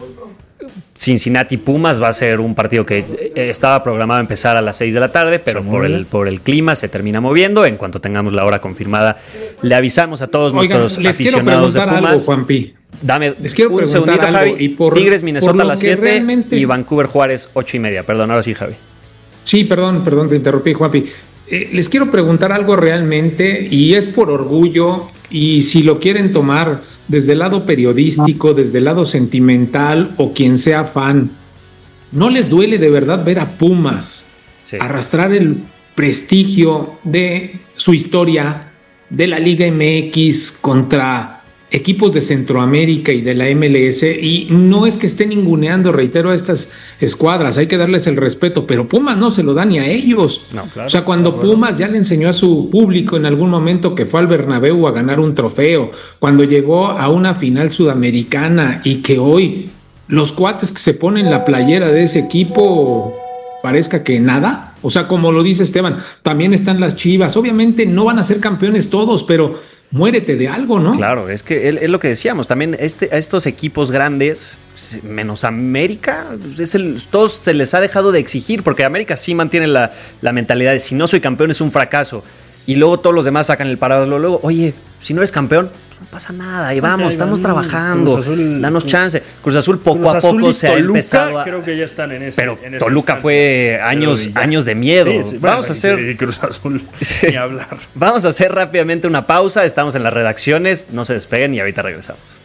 Cincinnati Pumas va a ser un partido que eh, estaba programado a empezar a las seis de la tarde, pero Se por mueve. el, por el clima se termina moviendo. En cuanto tengamos la hora confirmada, le avisamos a todos Oigan, nuestros les quiero aficionados de preguntar algo, Pumas. Juanpi. Dame Les quiero un preguntar segundito, algo, Javi. y por- Tigres, por Minnesota lo a las que siete realmente- y Vancouver Juárez ocho y media. Perdón, ahora sí, Javi. Sí, perdón, perdón, te interrumpí, Juanpi. Eh, les quiero preguntar algo realmente, y es por orgullo, y si lo quieren tomar desde el lado periodístico, desde el lado sentimental o quien sea fan, ¿no les duele de verdad ver a Pumas Sí. arrastrar el prestigio de su historia de la Liga M X contra equipos de Centroamérica y de la M L S? Y no es que esté ninguneando, reitero, a estas escuadras, hay que darles el respeto, pero Pumas no se lo da ni a ellos. No, claro. O sea, cuando Bueno. Pumas ya le enseñó a su público en algún momento que fue al Bernabéu a ganar un trofeo, cuando llegó a una final sudamericana, y que hoy los cuates que se ponen la playera de ese equipo parezca que nada. O sea, como lo dice Esteban, también están las Chivas. Obviamente no van a ser campeones todos, pero muérete de algo, ¿no? Claro, es que es, es lo que decíamos. También este, a estos equipos grandes, menos América, es el, todos se les ha dejado de exigir, porque América sí mantiene la, la mentalidad de si no soy campeón es un fracaso. Y luego todos los demás sacan el parado. Luego, oye, si no eres campeón, pues no pasa nada. Ahí vamos, Ahí estamos van. trabajando. Cruz Azul- danos chance. Cruz Azul poco Cruz a Azul poco y se ha Toluca, empezado a... creo que ya están en ese. Pero en esa Toluca instancia. fue años, Pero ya- años de miedo. Sí, sí, bueno, Vamos a y- hacer... y Cruz Azul, ni hablar. Vamos a hacer rápidamente una pausa. Estamos en las redacciones. No se despeguen y ahorita regresamos.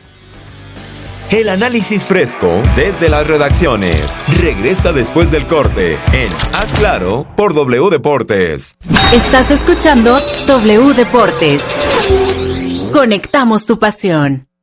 El análisis fresco desde las redacciones. Regresa después del corte en Haz Claro por W Deportes. Estás escuchando W Deportes. Conectamos tu pasión.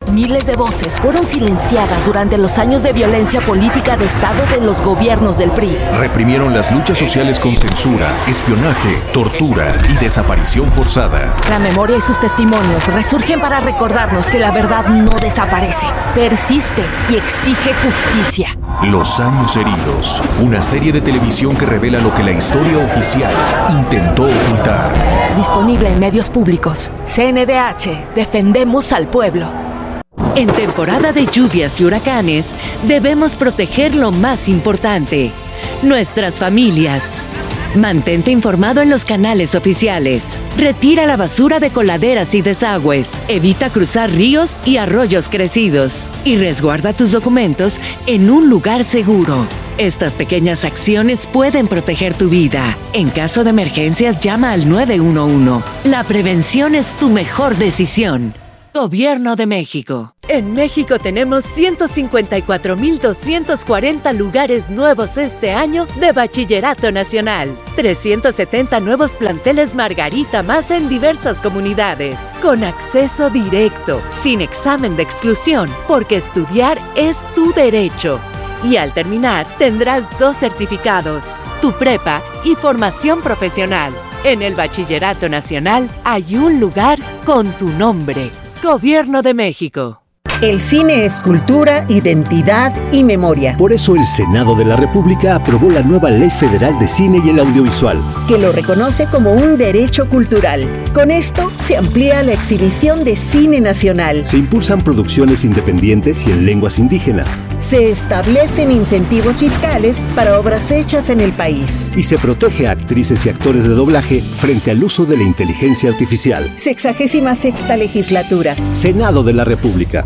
Miles de voces fueron silenciadas durante los años de violencia política de Estado de los gobiernos del P R I. Reprimieron las luchas sociales con censura, espionaje, tortura y desaparición forzada. La memoria y sus testimonios resurgen para recordarnos que la verdad no desaparece, persiste y exige justicia. Los años heridos, una serie de televisión que revela lo que la historia oficial intentó ocultar. Disponible en medios públicos. C N D H, defendemos al pueblo. En temporada de lluvias y huracanes, debemos proteger lo más importante, nuestras familias. Mantente informado en los canales oficiales. Retira la basura de coladeras y desagües. Evita cruzar ríos y arroyos crecidos. Y resguarda tus documentos en un lugar seguro. Estas pequeñas acciones pueden proteger tu vida. En caso de emergencias, llama al nueve uno uno. La prevención es tu mejor decisión. Gobierno de México. En México tenemos ciento cincuenta y cuatro mil doscientos cuarenta lugares nuevos este año de Bachillerato Nacional. trescientos setenta nuevos planteles Margarita más en diversas comunidades. Con acceso directo, sin examen de exclusión, porque estudiar es tu derecho. Y al terminar, tendrás dos certificados, tu prepa y formación profesional. En el Bachillerato Nacional hay un lugar con tu nombre. Gobierno de México. El cine es cultura, identidad y memoria. Por eso el Senado de la República aprobó la nueva Ley Federal de Cine y el Audiovisual, que lo reconoce como un derecho cultural. Con esto se amplía la exhibición de cine nacional. Se impulsan producciones independientes y en lenguas indígenas. Se establecen incentivos fiscales para obras hechas en el país. Y se protege a actrices y actores de doblaje frente al uso de la inteligencia artificial. Sexagésima sexta legislatura. Senado de la República.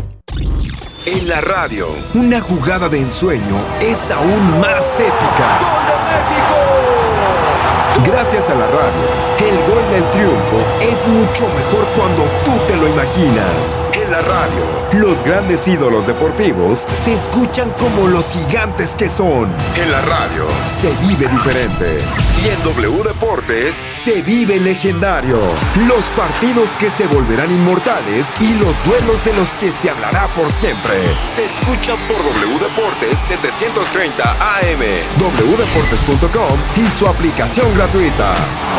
En la radio, una jugada de ensueño es aún más épica. ¡Gol de México! Gracias a la radio, el gol del triunfo es mucho mejor cuando tú te lo imaginas. En la radio, los grandes ídolos deportivos se escuchan como los gigantes que son. En la radio, se vive diferente. Y en W Deportes, se vive legendario. Los partidos que se volverán inmortales y los duelos de los que se hablará por siempre. Se escuchan por W Deportes setecientos treinta A M, w deportes punto com y su aplicación gratuita.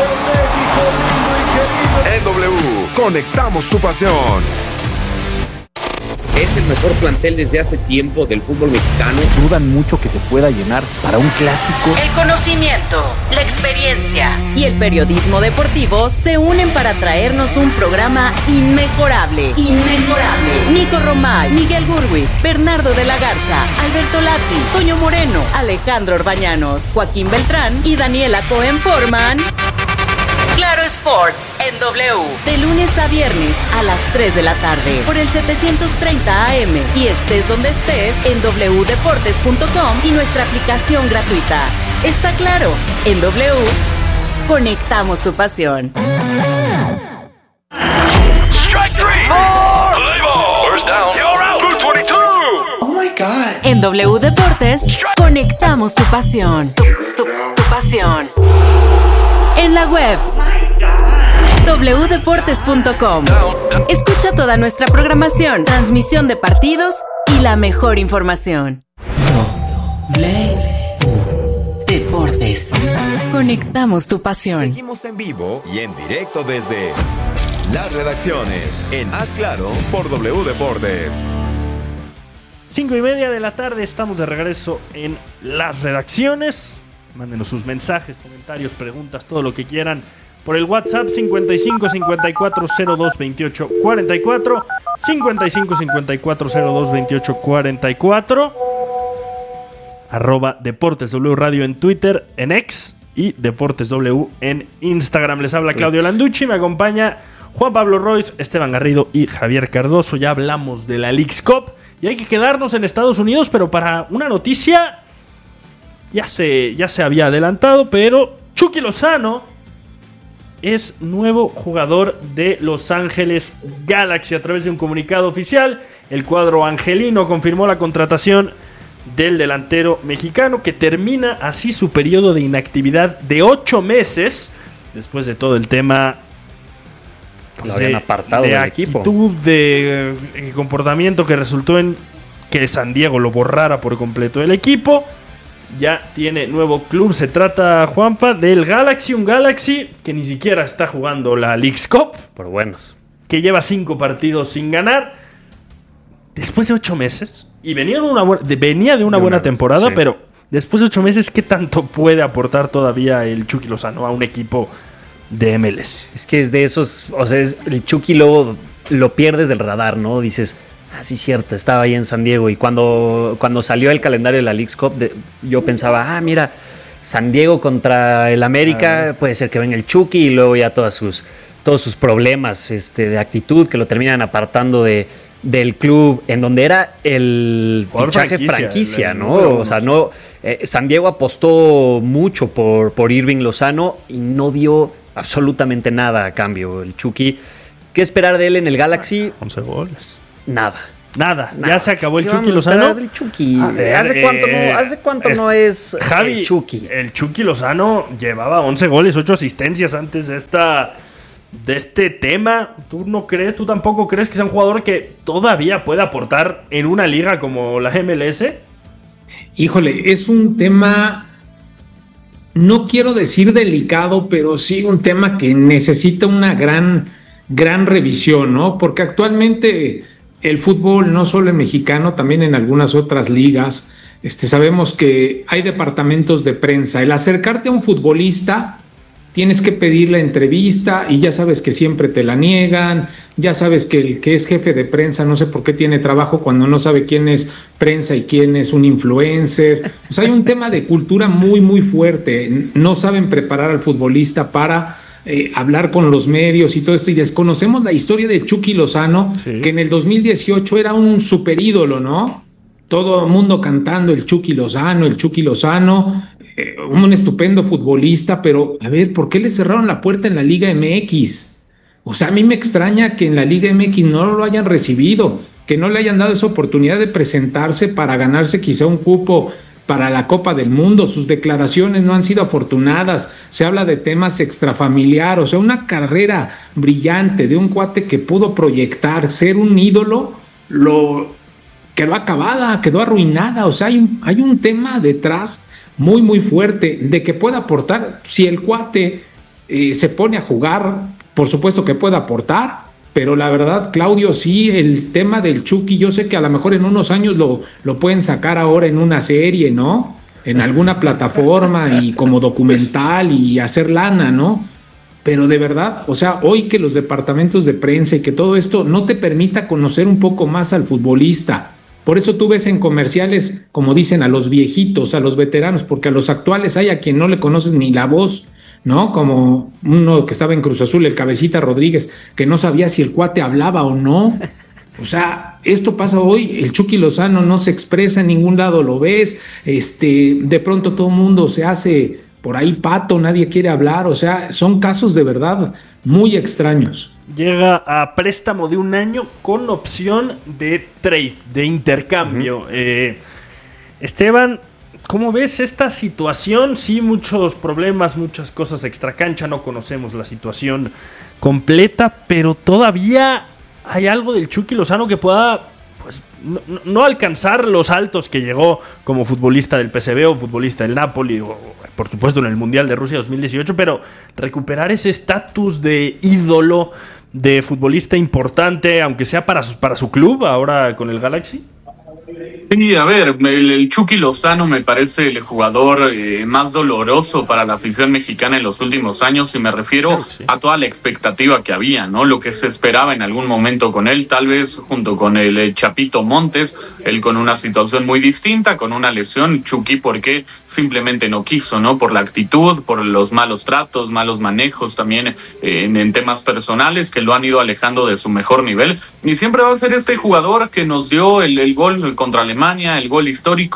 En W, conectamos tu pasión. Es el mejor plantel desde hace tiempo del fútbol mexicano. Dudan mucho que se pueda llenar para un clásico. El conocimiento, la experiencia y el periodismo deportivo se unen para traernos un programa inmejorable. Inmejorable. Nico Romay, Miguel Gurwi, Bernardo de la Garza, Alberto Lati, Toño Moreno, Alejandro Orbañanos, Joaquín Beltrán y Daniela Cohen forman Claro Sports en W, de lunes a viernes a las tres de la tarde por el setecientos treinta A M y estés donde estés en w deportes punto com y nuestra aplicación gratuita. Está claro, en W conectamos tu pasión. Strike three. Play ball. First down. You're out. Blue veintidós. Oh my God. En W Deportes conectamos tu pasión. Tu, tu, tu pasión. En la web w deportes punto com. Escucha toda nuestra programación, transmisión de partidos y la mejor información. W Deportes. Conectamos tu pasión. Seguimos en vivo y en directo desde las redacciones en Haz Claro por W Deportes. Cinco y media de la tarde, estamos de regreso en las redacciones. Mándenos sus mensajes, comentarios, preguntas, todo lo que quieran por el WhatsApp cincuenta y cinco cincuenta y cuatro cero dos veintiocho cuarenta y cuatro, cincuenta y cinco cincuenta y cuatro cero dos veintiocho cuarenta y cuatro, arroba Deportes W Radio en Twitter, en X y Deportes W en Instagram. Les habla Claudio Landucci, me acompaña Juan Pablo Royce, Esteban Garrido y Javier Cardoso. Ya hablamos de la Leagues Cup y hay que quedarnos en Estados Unidos, pero para una noticia ya se, ya se había adelantado, pero Chucky Lozano es nuevo jugador de Los Ángeles Galaxy. A través de un comunicado oficial, el cuadro angelino confirmó la contratación del delantero mexicano, que termina así su periodo de inactividad de ocho meses, después de todo el tema lo habían apartado de del equipo. actitud, de eh, comportamiento que resultó en que San Diego lo borrara por completo del equipo. Ya tiene nuevo club. Se trata, Juanpa, del Galaxy. Un Galaxy que ni siquiera está jugando la Leagues Cup. Por buenos. Que lleva cinco partidos sin ganar. Después de ocho meses. Y venía de una, bu- de, venía de una De buena una- temporada, sí. pero después de ocho meses, ¿qué tanto puede aportar todavía el Chucky Lozano a un equipo de M L S? Es que es de esos, o sea, es, el Chucky luego lo pierdes del radar, ¿no? Dices, ah, sí, cierto, estaba ahí en San Diego. Y cuando, cuando salió el calendario de la Leagues Cup, de, yo pensaba, ah, mira, San Diego contra el América, puede ser que venga el Chucky y luego ya todas sus, todos sus problemas este, de actitud que lo terminan apartando de, del club, en donde era el Jugador fichaje franquicia, franquicia, el- el ¿no? número uno, O sea, sí. no, eh, San Diego apostó mucho por, por Irving Lozano y no dio absolutamente nada a cambio. El Chucky, ¿qué esperar de él en el Galaxy? once goles. Nada. Nada, Nada. ya se acabó el ¿Qué Chucky vamos a Lozano. esperar del Chucky? A ver, ¿Hace cuánto, eh, no, ¿hace cuánto es- no es Javi, el Chucky? El Chucky Lozano llevaba once goles, ocho asistencias antes de esta de este tema. ¿Tú no crees, tú tampoco crees que sea un jugador que todavía puede aportar en una liga como la M L S? Híjole, es un tema, no quiero decir delicado, pero sí un tema que necesita una gran, gran revisión, ¿no? Porque actualmente el fútbol, no solo en mexicano, también en algunas otras ligas, este, sabemos que hay departamentos de prensa. El acercarte a un futbolista, tienes que pedir la entrevista y ya sabes que siempre te la niegan, ya sabes que el que es jefe de prensa no sé por qué tiene trabajo cuando no sabe quién es prensa y quién es un influencer. O sea, hay un tema de cultura muy, muy fuerte. No saben preparar al futbolista para eh, hablar con los medios y todo esto. Y desconocemos la historia de Chucky Lozano, sí, que en el dos mil dieciocho era un super ídolo, ¿no? Todo el mundo cantando el Chucky Lozano, el Chucky Lozano, eh, un estupendo futbolista, pero a ver, ¿por qué le cerraron la puerta en la Liga M X? O sea, a mí me extraña que en la Liga M X no lo hayan recibido, que no le hayan dado esa oportunidad de presentarse para ganarse quizá un cupo para la Copa del Mundo. Sus declaraciones no han sido afortunadas, se habla de temas extrafamiliares, o sea, una carrera brillante de un cuate que pudo proyectar, ser un ídolo, lo quedó acabada, quedó arruinada. O sea, hay un, hay un tema detrás muy, muy fuerte de que pueda aportar. Si el cuate eh, se pone a jugar, por supuesto que puede aportar, pero la verdad, Claudio, sí, el tema del Chucky, yo sé que a lo mejor en unos años lo, lo pueden sacar ahora en una serie, ¿no? En alguna plataforma y como documental y hacer lana, ¿no? Pero de verdad, o sea, hoy que los departamentos de prensa y que todo esto no te permita conocer un poco más al futbolista. Por eso tú ves en comerciales, como dicen, a los viejitos, a los veteranos, porque a los actuales hay a quien no le conoces ni la voz, ¿no? Como uno que estaba en Cruz Azul, el Cabecita Rodríguez, que no sabía si el cuate hablaba o no. O sea, esto pasa hoy, el Chucky Lozano no se expresa en ningún lado, lo ves, este, de pronto todo el mundo se hace por ahí pato, nadie quiere hablar. O sea, son casos de verdad muy extraños. Llega a préstamo de un año con opción de trade, de intercambio. Uh-huh. eh, Esteban, ¿cómo ves esta situación? Sí, muchos problemas, muchas cosas extracancha, no conocemos la situación completa, pero todavía hay algo del Chucky Lozano que pueda, pues, no, no alcanzar los altos que llegó como futbolista del P S V o futbolista del Napoli, o por supuesto en el Mundial de Rusia dos mil dieciocho, pero recuperar ese estatus de ídolo, de futbolista importante, aunque sea para su, para su club, ahora con el Galaxy. Sí, a ver, el, el Chucky Lozano me parece el jugador eh, más doloroso para la afición mexicana en los últimos años, y me refiero claro, sí. a toda la expectativa que había, ¿no? Lo que se esperaba en algún momento con él, tal vez junto con el eh, Chapito Montes, él con una situación muy distinta, con una lesión, Chucky porque simplemente no quiso, ¿no? Por la actitud, por los malos tratos, malos manejos también eh, en, en temas personales que lo han ido alejando de su mejor nivel, y siempre va a ser este jugador que nos dio el, el gol contra Alemania, el gol histórico,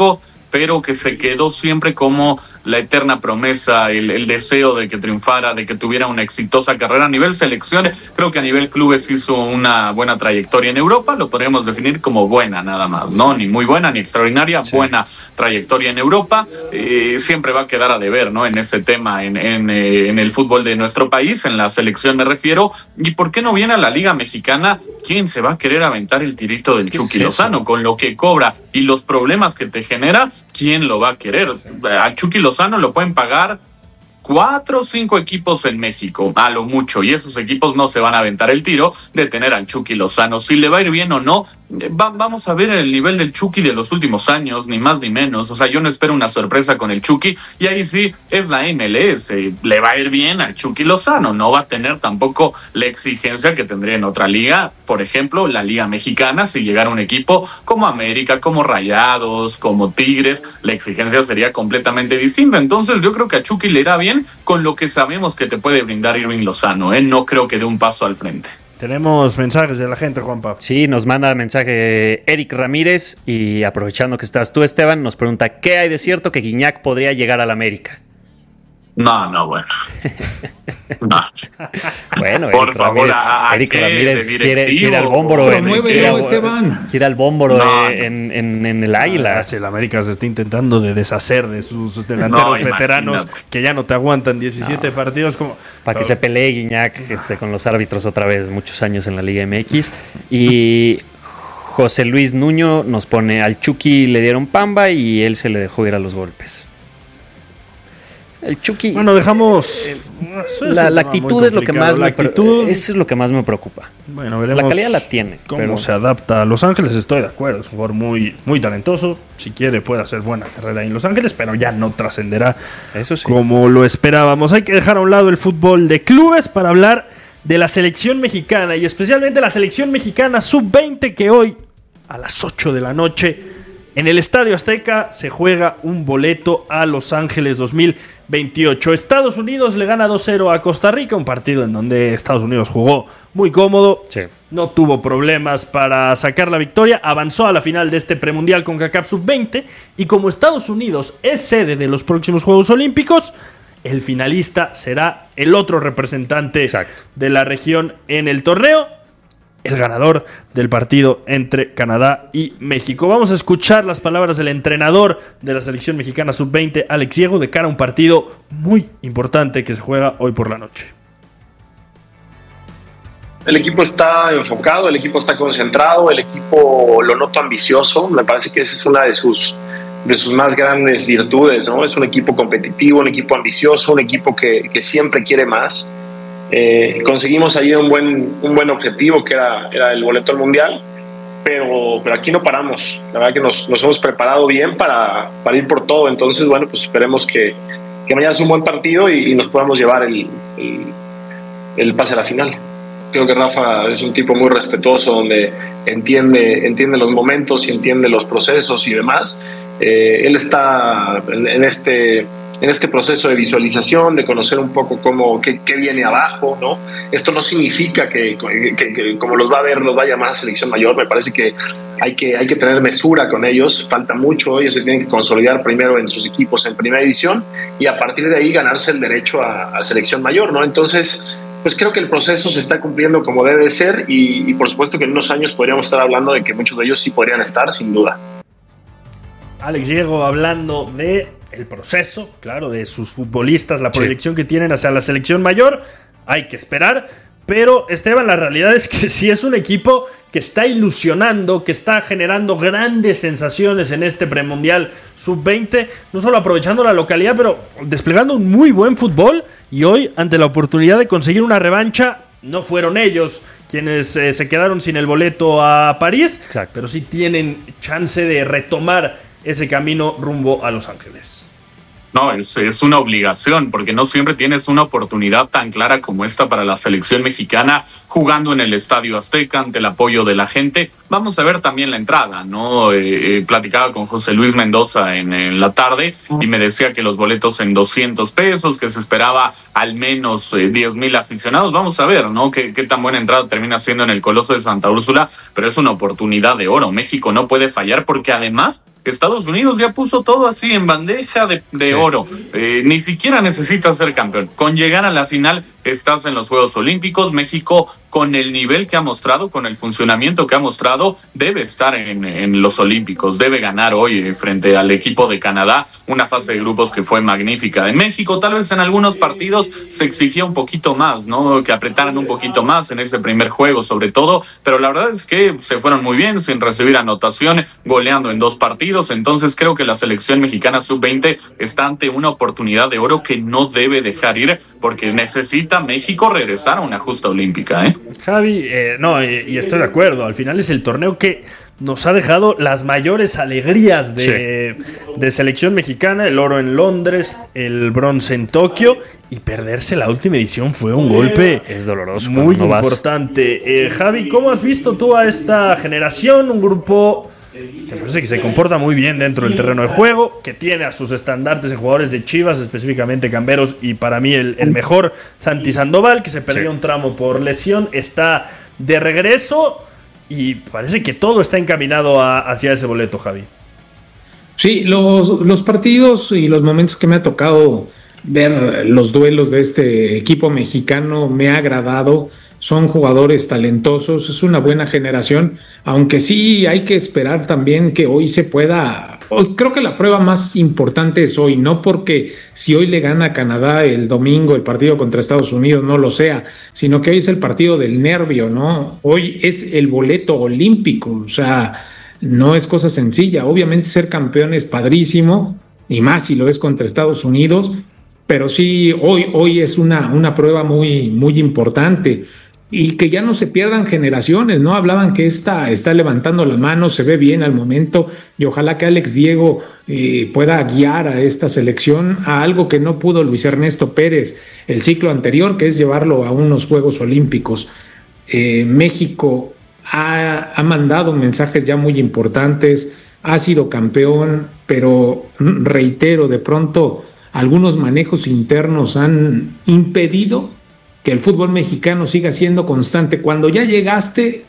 pero que se quedó siempre como la eterna promesa, el, el deseo de que triunfara, de que tuviera una exitosa carrera a nivel selecciones. Creo que a nivel clubes hizo una buena trayectoria en Europa, lo podríamos definir como buena nada más, ¿no? Ni muy buena ni extraordinaria, sí. Buena trayectoria en Europa. Eh, siempre va a quedar a deber, ¿no? En ese tema, en, en, eh, en el fútbol de nuestro país, en la selección me refiero. ¿Y por qué no viene a la Liga Mexicana? ¿Quién se va a querer aventar el tirito del es Chucky es Lozano con lo que cobra y los problemas que te genera? ¿Quién lo va a querer? A Chucky Lozano lo pueden pagar cuatro o cinco equipos en México, a lo mucho, y esos equipos no se van a aventar el tiro de tener al Chucky Lozano. Si le va a ir bien o no, va, vamos a ver el nivel del Chucky de los últimos años, ni más ni menos. O sea, yo no espero una sorpresa con el Chucky, y ahí sí es la M L S. Le va a ir bien al Chucky Lozano, no va a tener tampoco la exigencia que tendría en otra liga, por ejemplo, la Liga Mexicana. Si llegara un equipo como América, como Rayados, como Tigres, la exigencia sería completamente distinta. Entonces yo creo que a Chucky le irá bien con lo que sabemos que te puede brindar Irving Lozano, ¿eh? No creo que dé un paso al frente. Tenemos mensajes de la gente, Juanpa. Sí, nos manda mensaje Eric Ramírez, y aprovechando que estás tú, Esteban, nos pregunta: ¿qué hay de cierto que Guiñac podría llegar al América? No, no, bueno. No. Bueno, Por Eric favor, Ramírez, ¿a, a Eric qué? Ramírez quiere, quiere al Bómboro en, quiere, Esteban. quiere al Bómboro No, en, en, en el Águila. Ah, si el América se está intentando de deshacer de sus delanteros No, veteranos imagínate. que ya no te aguantan diecisiete No. partidos. Como Para que se pelee Guiñac este, con los árbitros otra vez, muchos años en la Liga M X. Y José Luis Nuño nos pone: al Chucky le dieron pamba y él se le dejó ir a los golpes. El Chucky. Bueno, dejamos. Eh, eso la, es la actitud es lo que más la me actitud, eso es lo que más me preocupa. Bueno, veremos la calidad la tiene, cómo pero se adapta a Los Ángeles. Estoy de acuerdo, es un jugador muy, muy talentoso. Si quiere puede hacer buena carrera en Los Ángeles, pero ya no trascenderá eso sí. como lo esperábamos. Hay que dejar a un lado el fútbol de clubes para hablar de la selección mexicana, y especialmente la selección mexicana sub veinte, que hoy a las ocho de la noche en el Estadio Azteca se juega un boleto a Los Ángeles dos mil veintiocho. Estados Unidos le gana dos cero a Costa Rica, un partido en donde Estados Unidos jugó muy cómodo, sí. No tuvo problemas para sacar la victoria, avanzó a la final de este premundial con CONCACAF sub veinte, y como Estados Unidos es sede de los próximos Juegos Olímpicos, el finalista será el otro representante Exacto. de la región en el torneo, el ganador del partido entre Canadá y México. Vamos a escuchar las palabras del entrenador de la selección mexicana sub veinte, Alex Diego, de cara a un partido muy importante que se juega hoy por la noche. El equipo está enfocado, el equipo está concentrado, el equipo lo noto ambicioso. Me parece que esa es una de sus, de sus más grandes virtudes, ¿no? Es un equipo competitivo, un equipo ambicioso, un equipo que, que siempre quiere más. Eh, conseguimos ahí un buen, un buen objetivo, que era, era el boleto al mundial, pero, pero aquí no paramos. La verdad que nos, nos hemos preparado bien para, para ir por todo. Entonces, bueno, pues esperemos que, que mañana sea un buen partido y, y nos podamos llevar el, el, el pase a la final. Creo que Rafa es un tipo muy respetuoso, donde entiende, entiende los momentos y entiende los procesos y demás. Eh, él está en, en este... en este proceso de visualización, de conocer un poco cómo, qué, qué viene abajo, ¿no? Esto no significa que, que, que como los va a ver, los va a llamar a selección mayor. Me parece que hay que, hay que tener mesura con ellos, falta mucho, ellos se tienen que consolidar primero en sus equipos en primera división, y a partir de ahí ganarse el derecho a, a selección mayor, ¿no? Entonces, pues creo que el proceso se está cumpliendo como debe ser, y, y por supuesto que en unos años podríamos estar hablando de que muchos de ellos sí podrían estar, sin duda. Alex Diego hablando de el proceso, claro, de sus futbolistas, la proyección sí. que tienen hacia la selección mayor. Hay que esperar, pero Esteban, la realidad es que sí es un equipo que está ilusionando, que está generando grandes sensaciones en este premundial sub veinte, no solo aprovechando la localidad, pero desplegando un muy buen fútbol, y hoy, ante la oportunidad de conseguir una revancha, no fueron ellos quienes eh, se quedaron sin el boleto a París, Exacto. pero sí tienen chance de retomar ese camino rumbo a Los Ángeles. No, es, es una obligación, porque no siempre tienes una oportunidad tan clara como esta para la selección mexicana, jugando en el Estadio Azteca ante el apoyo de la gente. Vamos a ver también la entrada, ¿no? Eh, eh, platicaba con José Luis Mendoza en, en la tarde y me decía que los boletos en doscientos pesos, que se esperaba al menos eh, diez mil aficionados. Vamos a ver, ¿no? Qué, qué tan buena entrada termina siendo en el Coloso de Santa Úrsula, pero es una oportunidad de oro. México no puede fallar, porque además Estados Unidos ya puso todo así en bandeja de, de sí. oro. Eh, ni siquiera necesitas ser campeón. Con llegar a la final estás en los Juegos Olímpicos. México, con el nivel que ha mostrado, con el funcionamiento que ha mostrado, debe estar en, en los Olímpicos. Debe ganar hoy frente al equipo de Canadá una fase de grupos que fue magnífica. En México tal vez en algunos partidos se exigía un poquito más, ¿no? Que apretaran un poquito más en ese primer juego sobre todo, pero la verdad es que se fueron muy bien sin recibir anotación, goleando en dos partidos. Entonces creo que la selección mexicana sub veinte está ante una oportunidad de oro que no debe dejar ir, porque necesita México regresar a una justa olímpica, ¿eh? Javi, eh, no, y, y estoy de acuerdo, al final es el torneo que nos ha dejado las mayores alegrías de, sí. de selección mexicana, el oro en Londres, el bronce en Tokio, y perderse la última edición fue un golpe es doloroso, muy no importante. Eh, Javi, ¿cómo has visto tú a esta generación? Un grupo que parece que se comporta muy bien dentro del terreno de juego, que tiene a sus estandartes en jugadores de Chivas, específicamente Camberos, y para mí el, el mejor, Santi Sandoval, que se perdió sí. un tramo por lesión, está de regreso. Y parece que todo está encaminado a, hacia ese boleto, Javi. Sí, los, los partidos y los momentos que me ha tocado ver los duelos de este equipo mexicano me ha agradado. Son jugadores talentosos, es una buena generación, aunque sí hay que esperar también que hoy se pueda. Hoy creo que la prueba más importante es hoy, no porque si hoy le gana a Canadá el domingo el partido contra Estados Unidos no lo sea, sino que hoy es el partido del nervio, ¿no? Hoy es el boleto olímpico, o sea, no es cosa sencilla. Obviamente ser campeón es padrísimo, y más si lo es contra Estados Unidos, pero sí, hoy, hoy es una, una prueba muy, muy importante. Y que ya no se pierdan generaciones, ¿no? Hablaban que esta está levantando la mano, se ve bien al momento, y ojalá que Alex Diego eh, pueda guiar a esta selección a algo que no pudo Luis Ernesto Pérez el ciclo anterior, que es llevarlo a unos Juegos Olímpicos. Eh, México ha, ha mandado mensajes ya muy importantes, ha sido campeón, pero reitero, de pronto algunos manejos internos han impedido que el fútbol mexicano siga siendo constante. Cuando ya llegaste,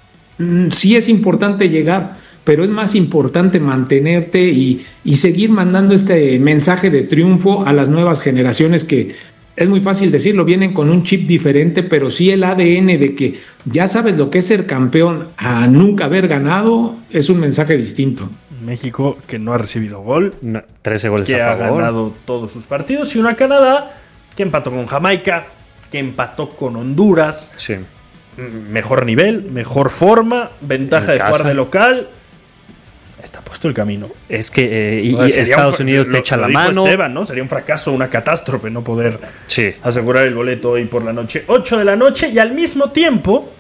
sí es importante llegar, pero es más importante mantenerte y, y seguir mandando este mensaje de triunfo a las nuevas generaciones que, es muy fácil decirlo, vienen con un chip diferente, pero sí el A D N de que ya sabes lo que es ser campeón a nunca haber ganado, es un mensaje distinto. México, que no ha recibido gol, no, trece goles que a favor, ha ganado todos sus partidos, y una Canadá que empató con Jamaica, que empató con Honduras, sí. mejor nivel, mejor forma, ventaja en de casa. Jugar de local. Está puesto el camino. Es que eh, y, y Estados un, Unidos te lo, echa lo la dijo mano. Esteban, ¿no? Sería un fracaso, una catástrofe no poder sí. asegurar el boleto hoy por la noche. ocho de la noche, y al mismo tiempo,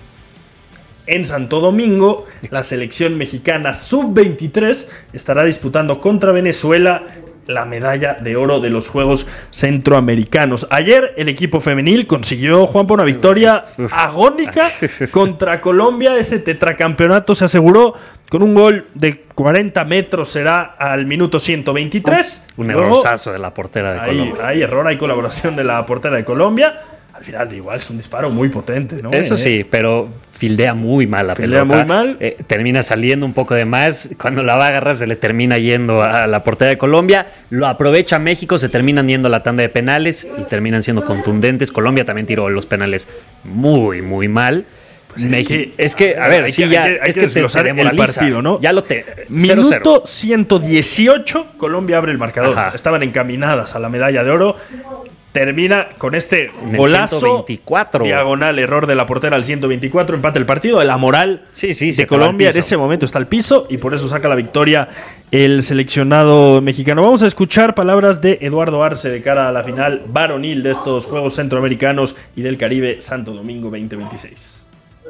en Santo Domingo, Exacto. la selección mexicana sub veintitrés estará disputando contra Venezuela la medalla de oro de los Juegos Centroamericanos. Ayer el equipo femenil consiguió, Juanpa, una victoria Uf. agónica contra Colombia. Ese tetracampeonato se aseguró con un gol de cuarenta metros, será al minuto ciento veintitrés. Un errorzazo de la portera de hay, Colombia. Hay error, hay colaboración de la portera de Colombia. Al final, igual, es un disparo muy potente, ¿no? Eso sí, pero fildea muy mal la fildea pelota. muy mal. Eh, termina saliendo un poco de más. Cuando la va a agarrar, se le termina yendo a la portería de Colombia. Lo aprovecha México, se terminan yendo a la tanda de penales y terminan siendo contundentes. Colombia también tiró los penales muy, muy mal. Pues es, que, es que, a ver, sí, que, ya hay que, hay es que, que te, te el partido, ¿no? Ya lo te. Minuto cero cero. ciento dieciocho, Colombia abre el marcador. Ajá. Estaban encaminadas a la medalla de oro. Termina con este golazo ciento veinticuatro. Diagonal, error de la portera al ciento veinticuatro, empate el partido. La moral sí, sí, de Colombia en ese momento está al piso y por eso saca la victoria el seleccionado mexicano. Vamos a escuchar palabras de Eduardo Arce de cara a la final varonil de estos Juegos Centroamericanos y del Caribe Santo Domingo veinte veintiséis.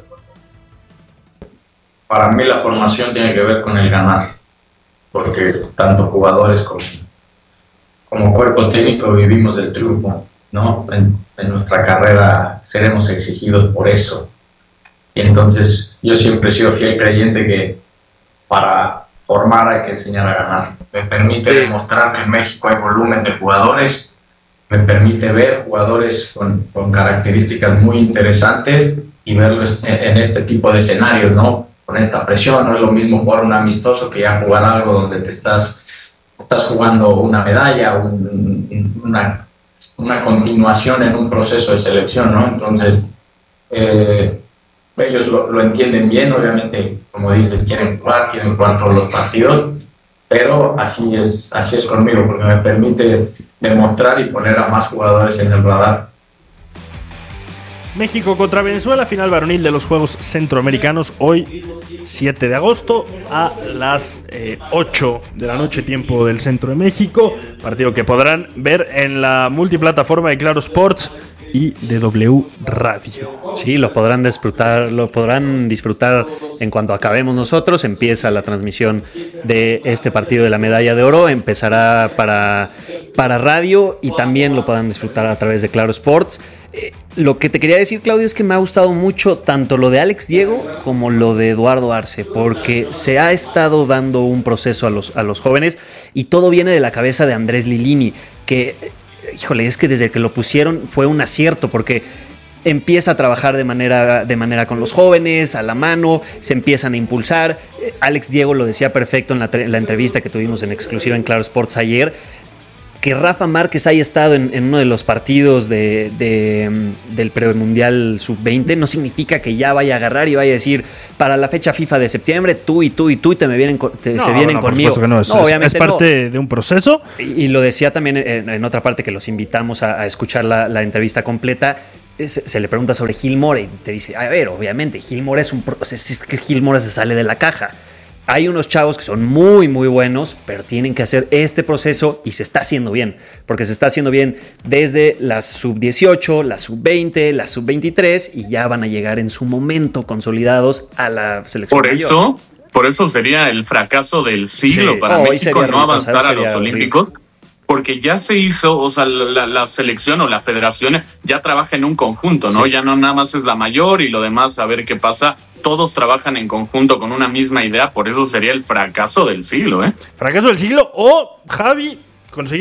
Para mí la formación tiene que ver con el ganar, porque tanto jugadores como como cuerpo técnico vivimos del triunfo, ¿no? En, en nuestra carrera seremos exigidos por eso. Y entonces yo siempre he sido fiel creyente que para formar hay que enseñar a ganar. Me permite demostrar que en México hay volumen de jugadores, me permite ver jugadores con, con características muy interesantes y verlos en, en este tipo de escenarios, ¿no? con esta presión. No es lo mismo jugar un amistoso que ya jugar algo donde te estás, estás jugando una medalla, un, una, una continuación en un proceso de selección, ¿no? Entonces, eh, ellos lo, lo entienden bien, obviamente, como dices, quieren jugar, quieren jugar todos los partidos, pero así es, así es conmigo, porque me permite demostrar y poner a más jugadores en el radar. México contra Venezuela, final varonil de los Juegos Centroamericanos, hoy siete de agosto a las eh, ocho de la noche, tiempo del centro de México, partido que podrán ver en la multiplataforma de Claro Sports y de W Radio. Sí, lo podrán disfrutar, lo podrán disfrutar en cuanto acabemos nosotros. Empieza la transmisión de este partido de la medalla de oro, empezará para, para radio y también lo podrán disfrutar a través de Claro Sports. Eh, lo que te quería decir, Claudio, es que me ha gustado mucho tanto lo de Alex Diego como lo de Eduardo Arce, porque se ha estado dando un proceso a los, a los jóvenes y todo viene de la cabeza de Andrés Lilini, que, híjole, es que desde que lo pusieron fue un acierto, porque empieza a trabajar de manera, de manera con los jóvenes, a la mano, se empiezan a impulsar. Eh, Alex Diego lo decía perfecto en la, en la entrevista que tuvimos en exclusiva en Claro Sports ayer. Que Rafa Márquez haya estado en, en uno de los partidos de, de, del premundial sub veinte no significa que ya vaya a agarrar y vaya a decir para la fecha FIFA de septiembre tú y tú y tú y te me vienen, te, no, se vienen no, conmigo. Por no, es, no, obviamente es parte no. de un proceso. Y, y lo decía también en, en otra parte que los invitamos a, a escuchar la, la entrevista completa. Se, se le pregunta sobre Gilmore y te dice, a ver, obviamente Gilmore es un o sea, es que Gilmore se sale de la caja. Hay unos chavos que son muy, muy buenos, pero tienen que hacer este proceso y se está haciendo bien, porque se está haciendo bien desde las sub dieciocho, las sub veinte, las sub veintitrés y ya van a llegar en su momento consolidados a la selección Por mayor. eso, por eso sería el fracaso del siglo sí. para oh, México no avanzar a los Olímpicos. Horrible. Porque ya se hizo, o sea, la, la selección o la federación ya trabaja en un conjunto, ¿no? Sí. Ya no nada más es la mayor y lo demás a ver qué pasa. Todos trabajan en conjunto con una misma idea, por eso sería el fracaso del siglo, ¿eh? Fracaso del siglo o, Javi, conseguir